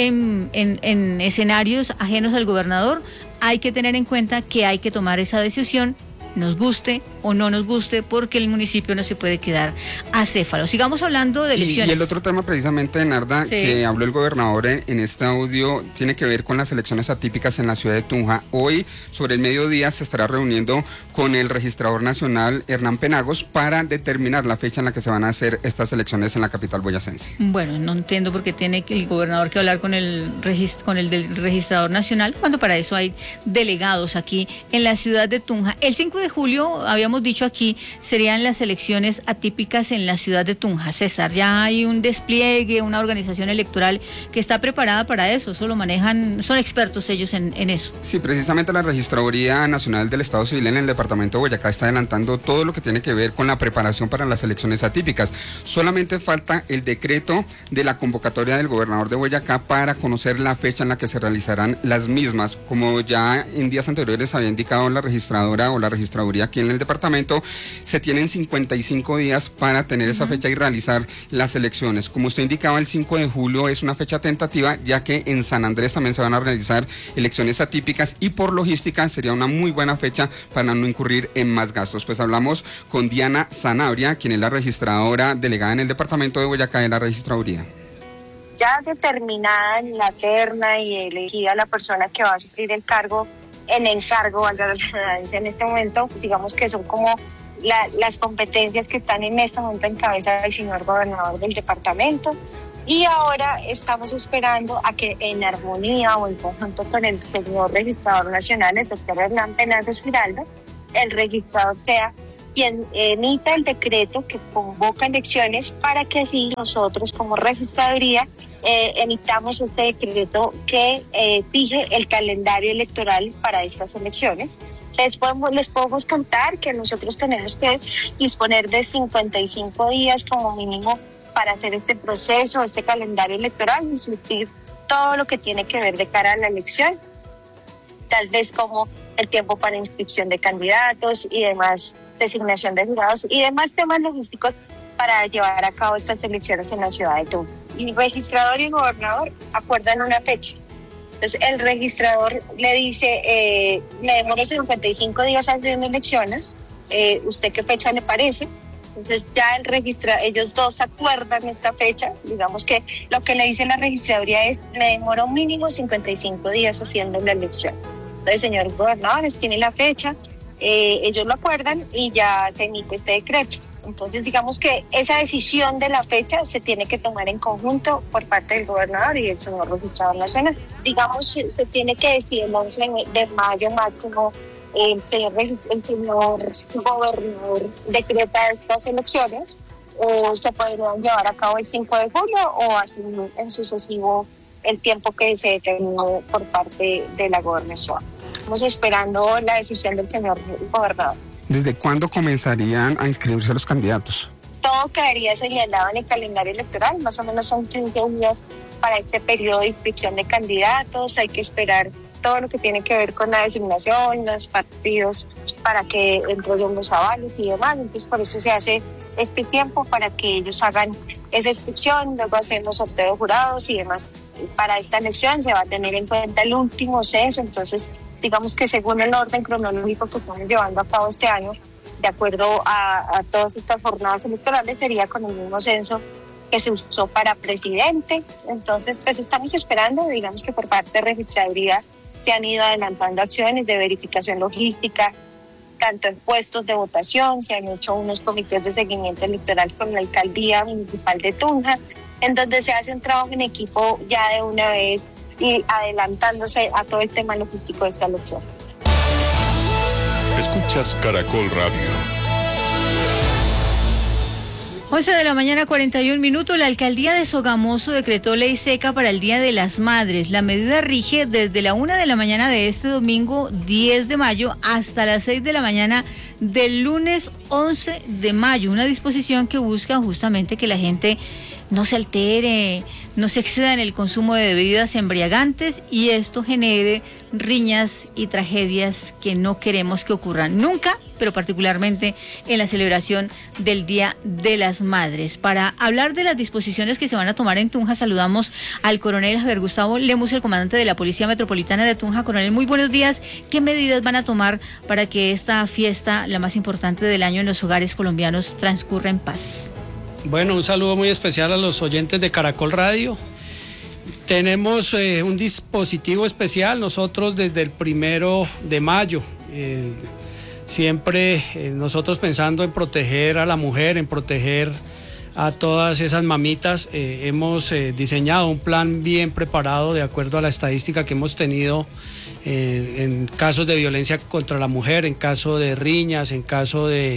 S20: en escenarios ajenos al gobernador, hay que tener en cuenta que hay que tomar esa decisión, nos guste o no nos guste, porque el municipio no se puede quedar acéfalo. Sigamos hablando de elecciones.
S4: Y el otro tema precisamente, Narda, que habló el gobernador en este audio, tiene que ver con las elecciones atípicas en la ciudad de Tunja. Hoy, sobre el mediodía, se estará reuniendo con el registrador nacional, Hernán Penagos, para determinar la fecha en la que se van a hacer estas elecciones en la capital boyacense.
S20: Bueno, no entiendo por qué tiene el gobernador que hablar con el del registrador nacional, cuando para eso hay delegados aquí en la ciudad de Tunja. El 5 de julio, habíamos dicho aquí, serían las elecciones atípicas en la ciudad de Tunja. César, ya hay un despliegue, una organización electoral que está preparada para eso. Eso lo manejan, son expertos ellos en eso.
S4: Sí, precisamente la Registraduría Nacional del Estado Civil en el departamento de Boyacá está adelantando todo lo que tiene que ver con la preparación para las elecciones atípicas. Solamente falta el decreto de la convocatoria del gobernador de Boyacá para conocer la fecha en la que se realizarán las mismas. Como ya en días anteriores había indicado la registradora o la registraduría aquí en el departamento, se tienen 55 días para tener esa fecha y realizar las elecciones. Como usted indicaba, el 5 de julio es una fecha tentativa, ya que en San Andrés también se van a realizar elecciones atípicas, y por logística sería una muy buena fecha para no incurrir en más gastos. Pues hablamos con Diana Sanabria, quien es la registradora delegada en el departamento de Boyacá de la registraduría.
S23: Ya determinada en la terna y elegida la persona que va a suplir el cargo, en encargo, valga la redundancia, en este momento, digamos que son como las competencias que están en este momento en cabeza del señor gobernador del departamento. Y ahora estamos esperando a que en armonía o en conjunto con el señor registrador nacional, el doctor Hernán Peláez Giraldo, el registrador sea quien emita el decreto que convoca elecciones para que así nosotros como registraduría emitamos este decreto que fije el calendario electoral para estas elecciones. Les podemos contar que nosotros tenemos que disponer de 55 días como mínimo para hacer este proceso, este calendario electoral, discutir todo lo que tiene que ver de cara a la elección, tal vez como el tiempo para inscripción de candidatos y demás, designación de jurados y demás temas logísticos para llevar a cabo estas elecciones en la ciudad de Tunja. Y el registrador y el gobernador acuerdan una fecha. Entonces el registrador le dice, me demoro 55 días haciendo elecciones, ¿usted qué fecha le parece? Entonces ya ellos dos acuerdan esta fecha. Digamos que lo que le dice la registraduría es, me demoro mínimo 55 días haciendo la elección. Entonces, señor gobernador, tiene la fecha, ellos lo acuerdan y ya se emite este decreto. Entonces, digamos que esa decisión de la fecha se tiene que tomar en conjunto por parte del gobernador y del señor registrador nacional. Digamos, se tiene que decir el 11 de mayo máximo. El señor gobernador decreta estas elecciones, se podrían llevar a cabo el 5 de julio o así en sucesivo el tiempo que se determinó por parte de la gobernación. Estamos esperando la decisión del señor gobernador.
S4: ¿Desde cuándo comenzarían a inscribirse los candidatos?
S23: Todo quedaría señalado en el calendario electoral, más o menos son 15 días para este periodo de inscripción de candidatos. Hay que esperar todo lo que tiene que ver con la designación, los partidos, para que entreguen los avales y demás. Entonces, por eso se hace este tiempo para que ellos hagan esa inscripción, luego hacemos sorteo de jurados y demás. Para esta elección se va a tener en cuenta el último censo, entonces, digamos que según el orden cronológico que estamos llevando a cabo este año, de acuerdo a todas estas jornadas electorales, sería con el mismo censo que se usó para presidente. Entonces, pues estamos esperando, digamos que por parte de registraduría se han ido adelantando acciones de verificación logística, tanto en puestos de votación, se han hecho unos comités de seguimiento electoral con la alcaldía municipal de Tunja, en donde se hace un trabajo en equipo ya de una vez y adelantándose a todo el tema logístico de esta elección.
S19: Escuchas Caracol Radio.
S20: 11 de la mañana, 41 minutos. La alcaldía de Sogamoso decretó ley seca para el Día de las Madres. La medida rige desde la 1 de la mañana de este domingo 10 de mayo hasta las 6 de la mañana del lunes 11 de mayo. Una disposición que busca justamente que la gente no se altere, no se exceda en el consumo de bebidas embriagantes y esto genere riñas y tragedias que no queremos que ocurran nunca, pero particularmente en la celebración del Día de las Madres. Para hablar de las disposiciones que se van a tomar en Tunja, saludamos al coronel Javier Gustavo Lemus, el comandante de la Policía Metropolitana de Tunja. Coronel, muy buenos días. ¿Qué medidas van a tomar para que esta fiesta, la más importante del año en los hogares colombianos, transcurra en paz?
S6: Bueno, un saludo muy especial a los oyentes de Caracol Radio. Tenemos un dispositivo especial nosotros desde el 1 de mayo. Siempre nosotros pensando en proteger a la mujer, en proteger a todas esas mamitas, hemos diseñado un plan bien preparado de acuerdo a la estadística que hemos tenido en casos de violencia contra la mujer, en caso de riñas, en caso de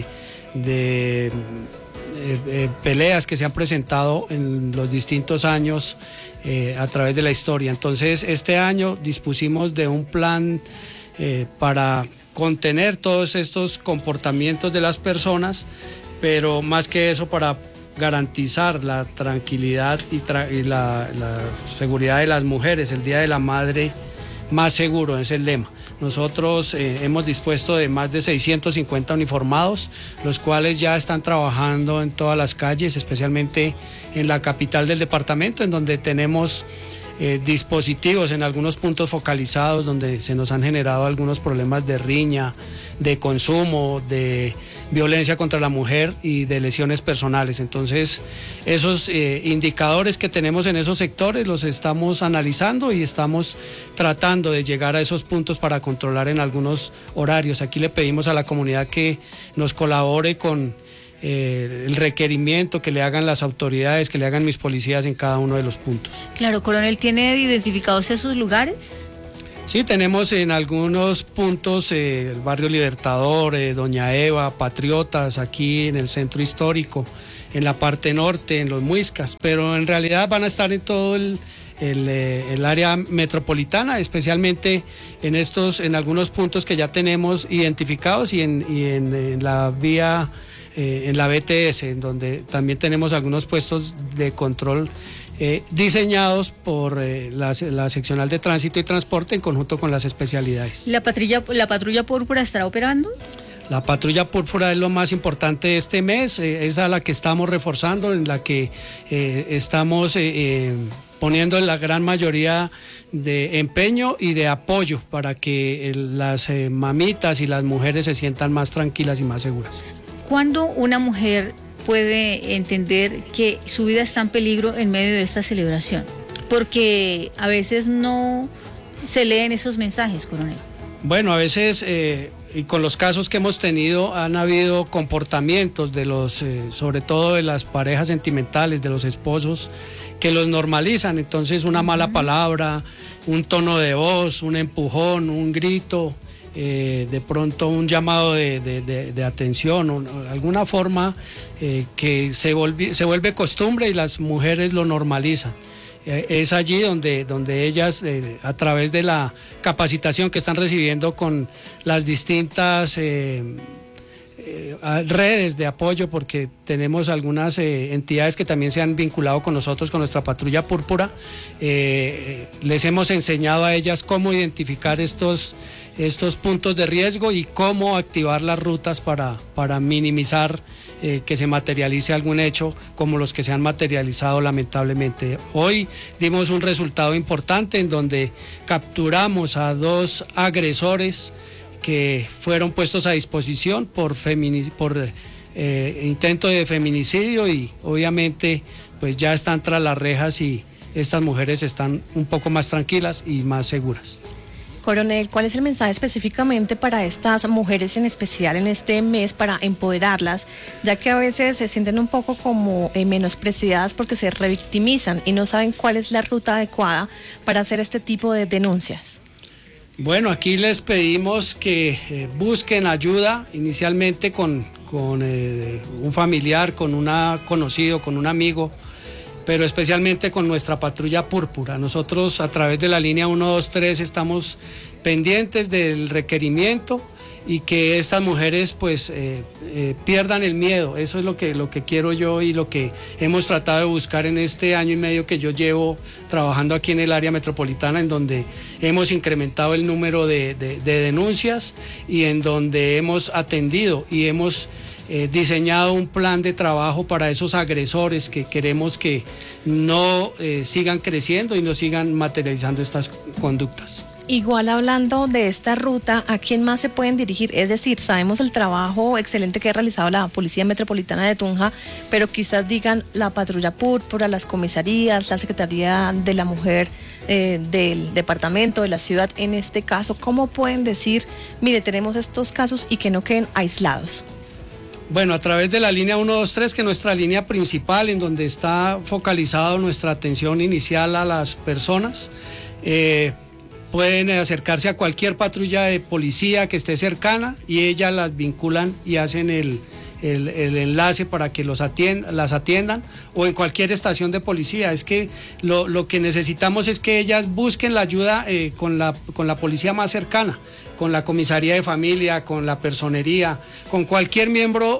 S6: peleas que se han presentado en los distintos años a través de la historia. Entonces, este año dispusimos de un plan para contener todos estos comportamientos de las personas, pero más que eso para garantizar la tranquilidad y la seguridad de las mujeres. El Día de la Madre más seguro es el lema. Nosotros hemos dispuesto de más de 650 uniformados, los cuales ya están trabajando en todas las calles, especialmente en la capital del departamento, en donde tenemos dispositivos en algunos puntos focalizados donde se nos han generado algunos problemas de riña, de consumo, de violencia contra la mujer y de lesiones personales. Entonces, esos indicadores que tenemos en esos sectores los estamos analizando y estamos tratando de llegar a esos puntos para controlar en algunos horarios. Aquí le pedimos a la comunidad que nos colabore con el requerimiento que le hagan las autoridades, que le hagan mis policías en cada uno de los puntos.
S20: Claro, coronel, ¿tiene identificados esos lugares?
S6: Sí, tenemos en algunos puntos el barrio Libertador, Doña Eva, Patriotas, aquí en el centro histórico, en la parte norte, en los Muiscas, pero en realidad van a estar en todo el área metropolitana, especialmente en algunos puntos que ya tenemos identificados y en la vía, en la BTS, en donde también tenemos algunos puestos de control diseñados por la seccional de tránsito y transporte en conjunto con las especialidades.
S20: ¿La patrulla púrpura estará operando?
S6: La patrulla púrpura es lo más importante de este mes, es a la que estamos reforzando, en la que estamos poniendo la gran mayoría de empeño y de apoyo para que las mamitas y las mujeres se sientan más tranquilas y más seguras.
S20: ¿Cuándo una mujer puede entender que su vida está en peligro en medio de esta celebración? Porque a veces no se leen esos mensajes, coronel.
S6: Bueno, a veces, y con los casos que hemos tenido, han habido comportamientos de sobre todo de las parejas sentimentales, de los esposos, que los normalizan. Entonces, una mala palabra, un tono de voz, un empujón, un grito, de pronto un llamado de atención, alguna forma que se vuelve costumbre y las mujeres lo normalizan. Es allí donde ellas, a través de la capacitación que están recibiendo con las distintas redes de apoyo, porque tenemos algunas entidades que también se han vinculado con nosotros, con nuestra patrulla púrpura, les hemos enseñado a ellas cómo identificar estos puntos de riesgo y cómo activar las rutas para minimizar que se materialice algún hecho como los que se han materializado lamentablemente. Hoy dimos un resultado importante en donde capturamos a 2 agresores que fueron puestos a disposición por intento de feminicidio, y obviamente pues ya están tras las rejas y estas mujeres están un poco más tranquilas y más seguras.
S7: Coronel, ¿cuál es el mensaje específicamente para estas mujeres en especial en este mes para empoderarlas, ya que a veces se sienten un poco como menospreciadas porque se revictimizan y no saben cuál es la ruta adecuada para hacer este tipo de denuncias?
S6: Bueno, aquí les pedimos que busquen ayuda inicialmente con un familiar, con un conocido, con un amigo, pero especialmente con nuestra patrulla púrpura. Nosotros a través de la línea 123 estamos pendientes del requerimiento y que estas mujeres pues pierdan el miedo. Eso es lo que quiero yo y lo que hemos tratado de buscar en este año y medio que yo llevo trabajando aquí en el área metropolitana, en donde hemos incrementado el número de denuncias y en donde hemos atendido y hemos diseñado un plan de trabajo para esos agresores que queremos que no sigan creciendo y no sigan materializando estas conductas.
S7: Igual, hablando de esta ruta, ¿a quién más se pueden dirigir? Es decir, sabemos el trabajo excelente que ha realizado la Policía Metropolitana de Tunja, pero quizás digan la Patrulla Púrpura, las comisarías, la Secretaría de la Mujer del departamento, de la ciudad. En este caso, ¿cómo pueden decir, mire, tenemos estos casos y que no queden aislados?
S6: Bueno, a través de la línea 123, que es nuestra línea principal, en donde está focalizada nuestra atención inicial a las personas, pueden acercarse a cualquier patrulla de policía que esté cercana y ellas las vinculan y hacen el enlace para que las atiendan, o en cualquier estación de policía. Es que lo que necesitamos es que ellas busquen la ayuda con la policía más cercana, con la comisaría de familia, con la personería, con cualquier miembro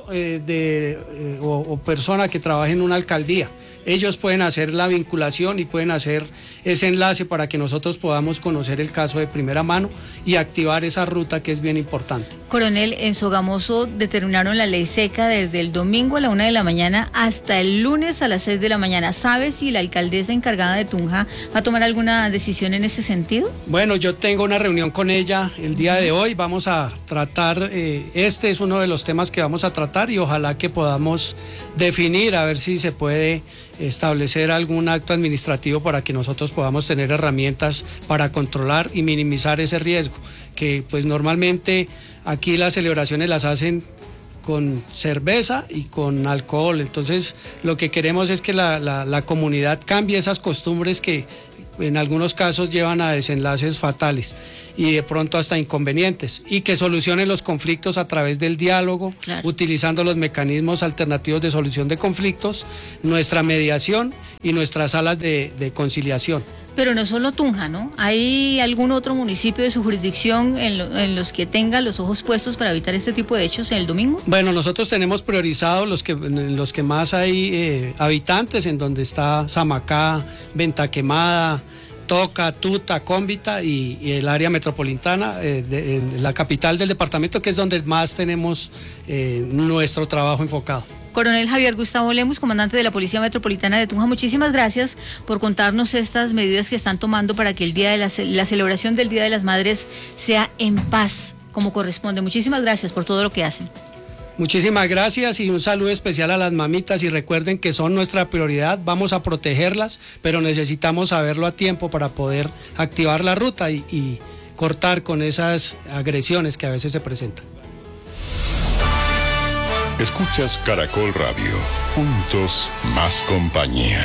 S6: o persona que trabaje en una alcaldía. Ellos pueden hacer la vinculación y pueden hacer ese enlace para que nosotros podamos conocer el caso de primera mano y activar esa ruta, que es bien importante.
S20: Coronel, en Sogamoso determinaron la ley seca desde el domingo a la 1 de la mañana hasta el lunes a las 6 de la mañana. ¿Sabe si la alcaldesa encargada de Tunja va a tomar alguna decisión en ese sentido?
S6: Bueno, yo tengo una reunión con ella el día de hoy. Vamos a tratar, este es uno de los temas que vamos a tratar, y ojalá que podamos definir a ver si se puede establecer algún acto administrativo para que nosotros podamos tener herramientas para controlar y minimizar ese riesgo, que pues normalmente aquí las celebraciones las hacen con cerveza y con alcohol. Entonces lo que queremos es que la comunidad cambie esas costumbres que en algunos casos llevan a desenlaces fatales y de pronto hasta inconvenientes, y que solucionen los conflictos a través del diálogo, utilizando los mecanismos alternativos de solución de conflictos, nuestra mediación y nuestras salas de conciliación.
S20: Pero no solo Tunja, ¿no? ¿Hay algún otro municipio de su jurisdicción en los que tenga los ojos puestos para evitar este tipo de hechos el domingo?
S6: Bueno, nosotros tenemos priorizados los que más hay habitantes, en donde está Samacá, Venta Quemada, Toca, Tuta, Cómbita y el área metropolitana, la capital del departamento, que es donde más tenemos nuestro trabajo enfocado.
S20: Coronel Javier Gustavo Lemus, comandante de la Policía Metropolitana de Tunja, muchísimas gracias por contarnos estas medidas que están tomando para que el día de la celebración del Día de las Madres sea en paz, como corresponde. Muchísimas gracias por todo lo que hacen.
S6: Muchísimas gracias y un saludo especial a las mamitas, y recuerden que son nuestra prioridad. Vamos a protegerlas, pero necesitamos saberlo a tiempo para poder activar la ruta y cortar con esas agresiones que a veces se presentan.
S19: Escuchas Caracol Radio. Juntos más compañía.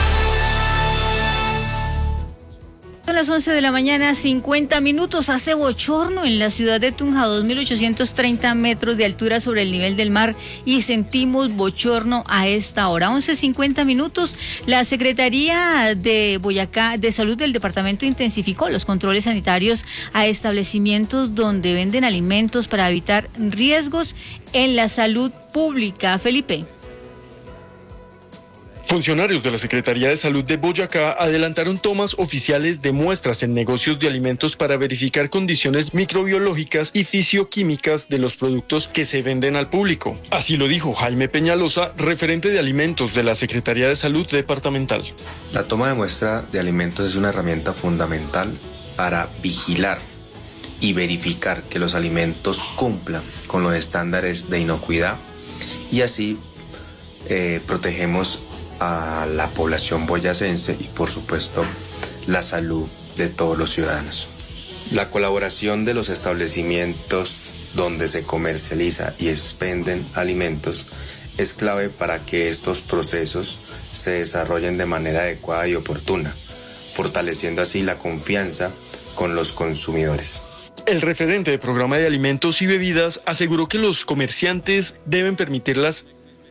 S20: Son las 11 de la mañana, 50 minutos. Hace bochorno en la ciudad de Tunja, 2.830 metros de altura sobre el nivel del mar, y sentimos bochorno a esta hora. 11:50 minutos. La Secretaría de Boyacá de Salud del departamento intensificó los controles sanitarios a establecimientos donde venden alimentos para evitar riesgos en la salud pública. Felipe.
S21: Funcionarios de la Secretaría de Salud de Boyacá adelantaron tomas oficiales de muestras en negocios de alimentos para verificar condiciones microbiológicas y fisioquímicas de los productos que se venden al público. Así lo dijo Jaime Peñalosa, referente de alimentos de la Secretaría de Salud departamental.
S8: La toma de muestra de alimentos es una herramienta fundamental para vigilar y verificar que los alimentos cumplan con los estándares de inocuidad, y así protegemos a la población boyacense y por supuesto la salud de todos los ciudadanos. La colaboración de los establecimientos donde se comercializa y expenden alimentos es clave para que estos procesos se desarrollen de manera adecuada y oportuna, fortaleciendo así la confianza con los consumidores.
S21: El referente del programa de alimentos y bebidas aseguró que los comerciantes deben permitir las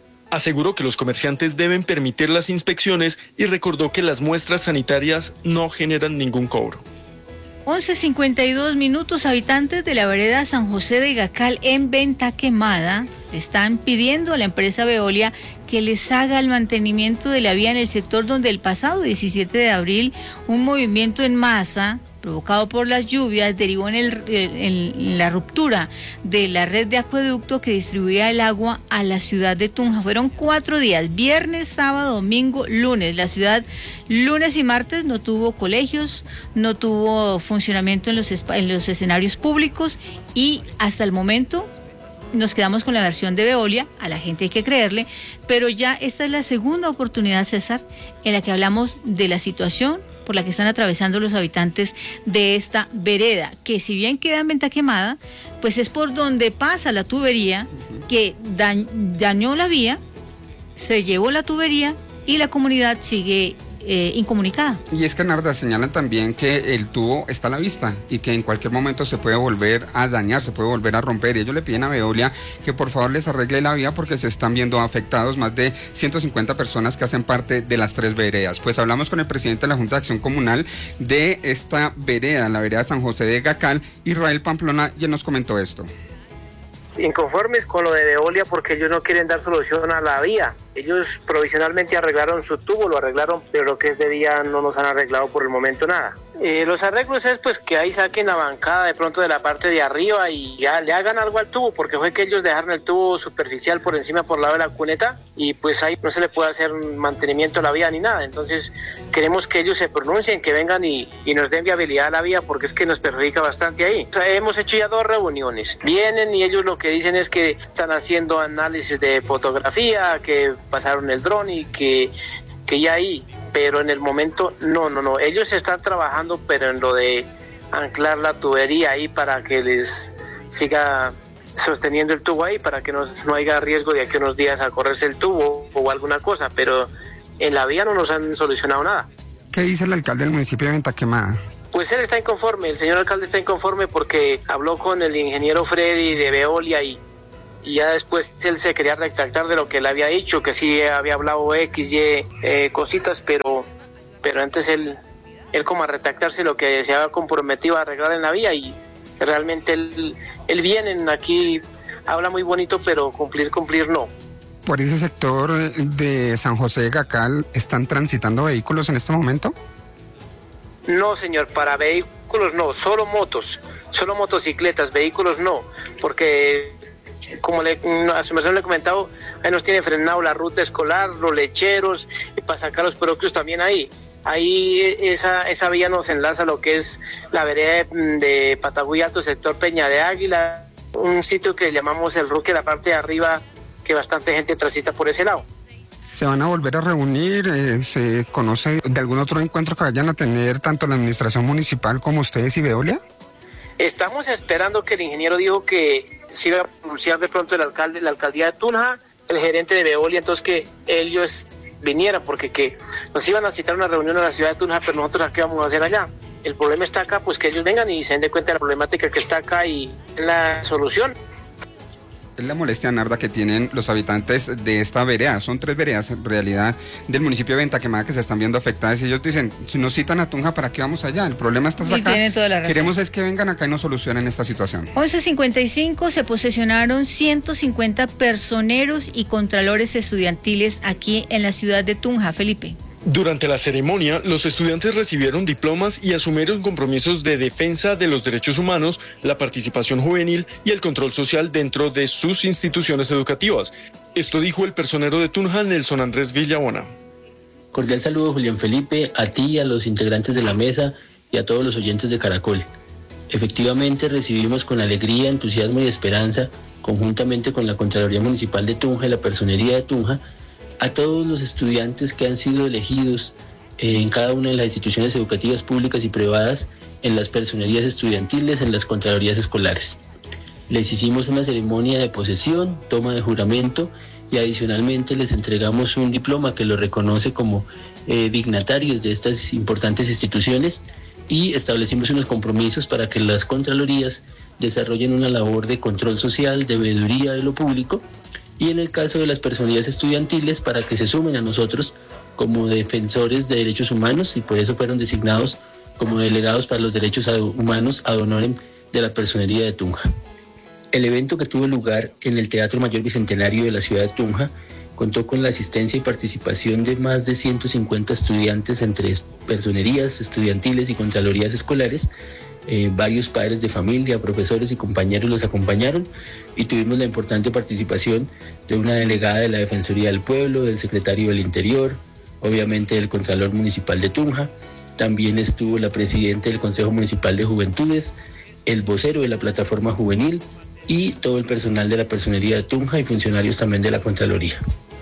S21: inspecciones y recordó que las muestras sanitarias no generan ningún cobro.
S20: 11:52 minutos. Habitantes de la vereda San José de Gacal en Venta Quemada le están pidiendo a la empresa Veolia que les haga el mantenimiento de la vía en el sector donde el pasado 17 de abril un movimiento en masa provocado por las lluvias derivó en la ruptura de la red de acueducto que distribuía el agua a la ciudad de Tunja. Fueron 4 días, viernes, sábado, domingo, lunes. La ciudad lunes y martes no tuvo colegios, no tuvo funcionamiento en los escenarios públicos, y hasta el momento nos quedamos con la versión de Veolia. A la gente hay que creerle, pero ya esta es la segunda oportunidad, César, en la que hablamos de la situación por la que están atravesando los habitantes de esta vereda, que si bien queda en Venta Quemada, pues es por donde pasa la tubería que dañó la vía, se llevó la tubería y la comunidad sigue incomunicada.
S4: Y es que, Narda, señalan también que el tubo está a la vista y que en cualquier momento se puede volver a dañar, se puede volver a romper, y ellos le piden a Veolia que por favor les arregle la vía porque se están viendo afectados más de 150 personas que hacen parte de las 3 veredas. Pues hablamos con el presidente de la Junta de Acción Comunal de esta vereda, la vereda San José de Gacal, Israel Pamplona, y él nos comentó esto.
S9: Inconformes con lo de Veolia porque ellos no quieren dar solución a la vía. Ellos provisionalmente arreglaron su tubo, lo arreglaron, pero lo que es de vía no nos han arreglado por el momento nada. Los arreglos es pues que ahí saquen la bancada de pronto de la parte de arriba y ya le hagan algo al tubo, porque fue que ellos dejaron el tubo superficial por encima por el lado de la cuneta y pues ahí no se le puede hacer mantenimiento a la vía ni nada. Entonces queremos que ellos se pronuncien, que vengan y nos den viabilidad a la vía, porque es que nos perjudica bastante ahí. O sea, hemos hecho ya 2 reuniones, vienen y ellos lo que dicen es que están haciendo análisis de fotografía, que pasaron el dron y que ya ahí, pero en el momento no, ellos están trabajando pero en lo de anclar la tubería ahí para que les siga sosteniendo el tubo ahí para que no haya riesgo de aquí unos días a correrse el tubo o alguna cosa, pero en la vía no nos han solucionado nada.
S4: ¿Qué dice el alcalde del municipio de Venta Quemada?
S9: Pues él está inconforme, el señor alcalde está inconforme porque habló con el ingeniero Freddy de Veolia y ya después él se quería retractar de lo que él había dicho, que sí había hablado X, Y cositas, pero antes él como a retractarse lo que se había comprometido a arreglar en la vía, y realmente él viene aquí, habla muy bonito, pero cumplir no.
S4: ¿Por ese sector de San José de Gacal están transitando vehículos en este momento?
S9: No, señor, para vehículos no, solo motocicletas, vehículos no, porque como a su merced le he comentado, ahí nos tiene frenado la ruta escolar, los lecheros, y para sacar los productos también ahí. Ahí esa vía nos enlaza a lo que es la vereda de Patagüí Alto, sector Peña de Águila, un sitio que llamamos el Ruque, la parte de arriba, que bastante gente transita por ese lado.
S4: ¿Se van a volver a reunir? ¿Se conoce de algún otro encuentro que vayan a tener tanto la administración municipal como ustedes y Veolia?
S9: Estamos esperando, que el ingeniero dijo que se iba a pronunciar de pronto el alcalde, la alcaldía de Tunja, el gerente de Veolia, entonces que ellos vinieran, porque que nos iban a citar una reunión en la ciudad de Tunja, pero nosotros ¿qué vamos a hacer allá? El problema está acá, pues que ellos vengan y se den de cuenta de la problemática que está acá y la solución.
S4: Es la molestia, Narda, que tienen los habitantes de esta vereda. Son 3 veredas en realidad del municipio de Venta Quemada que se están viendo afectadas, y ellos dicen, si nos citan a Tunja, ¿para qué vamos allá? El problema está acá.
S20: Tienen toda la razón.
S4: Queremos es que vengan acá y nos solucionen esta situación.
S20: 11:55 se posesionaron 150 personeros y contralores estudiantiles aquí en la ciudad de Tunja, Felipe.
S21: Durante la ceremonia, los estudiantes recibieron diplomas y asumieron compromisos de defensa de los derechos humanos, la participación juvenil y el control social dentro de sus instituciones educativas. Esto dijo el personero de Tunja, Nelson Andrés Villabona.
S10: Cordial saludo, Julián Felipe, a ti, a los integrantes de la mesa y a todos los oyentes de Caracol. Efectivamente, recibimos con alegría, entusiasmo y esperanza, conjuntamente con la Contraloría Municipal de Tunja y la Personería de Tunja, a todos los estudiantes que han sido elegidos en cada una de las instituciones educativas públicas y privadas, en las personerías estudiantiles, en las contralorías escolares. Les hicimos una ceremonia de posesión, toma de juramento, y adicionalmente les entregamos un diploma que los reconoce como dignatarios de estas importantes instituciones, y establecimos unos compromisos para que las contralorías desarrollen una labor de control social, de veeduría de lo público, y en el caso de las personerías estudiantiles, para que se sumen a nosotros como defensores de derechos humanos, y por eso fueron designados como delegados para los derechos humanos ad honorem de la Personería de Tunja. El evento, que tuvo lugar en el Teatro Mayor Bicentenario de la ciudad de Tunja, contó con la asistencia y participación de más de 150 estudiantes entre personerías estudiantiles y contralorías escolares. Varios padres de familia, profesores y compañeros los acompañaron, y tuvimos la importante participación de una delegada de la Defensoría del Pueblo, del secretario del Interior, obviamente del Contralor Municipal de Tunja. También estuvo la presidenta del Consejo Municipal de Juventudes, el vocero de la Plataforma Juvenil y todo el personal de la Personería de Tunja y funcionarios también de la Contraloría.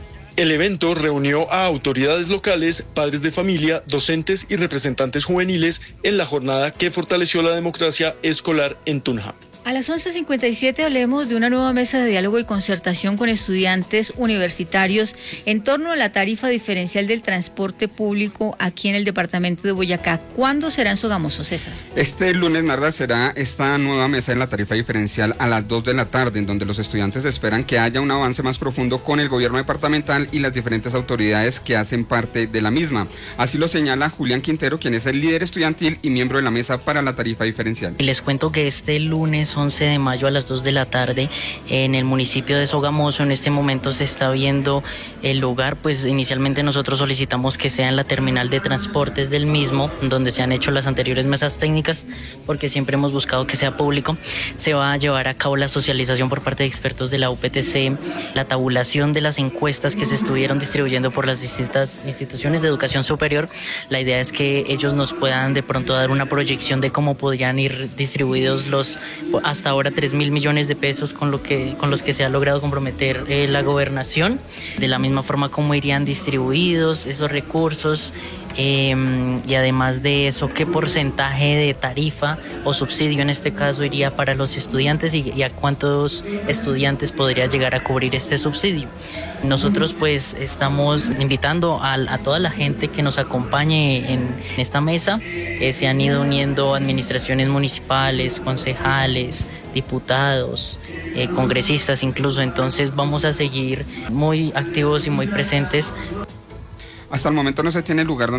S21: El evento reunió a autoridades locales, padres de familia, docentes y representantes juveniles en la jornada que fortaleció la democracia escolar en Tunja.
S20: A las 11:57 hablemos de una nueva mesa de diálogo y concertación con estudiantes universitarios en torno a la tarifa diferencial del transporte público aquí en el departamento de Boyacá. ¿Cuándo será en Sogamoso, César?
S4: Este lunes, Narda, será esta nueva mesa de la tarifa diferencial a las 2 de la tarde, en donde los estudiantes esperan que haya un avance más profundo con el gobierno departamental y las diferentes autoridades que hacen parte de la misma. Así lo señala Julián Quintero, quien es el líder estudiantil y miembro de la mesa para la tarifa diferencial.
S11: Les cuento que este lunes 11 de mayo a las 2 de la tarde en el municipio de Sogamoso, en este momento se está viendo el lugar. Pues inicialmente nosotros solicitamos que sea en la terminal de transportes del mismo, donde se han hecho las anteriores mesas técnicas, porque siempre hemos buscado que sea público. Se va a llevar a cabo la socialización por parte de expertos de la UPTC, la tabulación de las encuestas que se estuvieron distribuyendo por las distintas instituciones de educación superior. La idea es que ellos nos puedan de pronto dar una proyección de cómo podrían ir distribuidos los hasta ahora 3.000 millones de pesos con los que se ha logrado comprometer la gobernación, de la misma forma cómo irían distribuidos esos recursos, y además de eso, qué porcentaje de tarifa o subsidio en este caso iría para los estudiantes y a cuántos estudiantes podría llegar a cubrir este subsidio. Nosotros pues estamos invitando a toda la gente que nos acompañe en esta mesa. Se han ido uniendo administraciones municipales, concejales, diputados, congresistas incluso, entonces vamos a seguir muy activos y muy presentes.
S4: Hasta el momento no se tiene lugar donde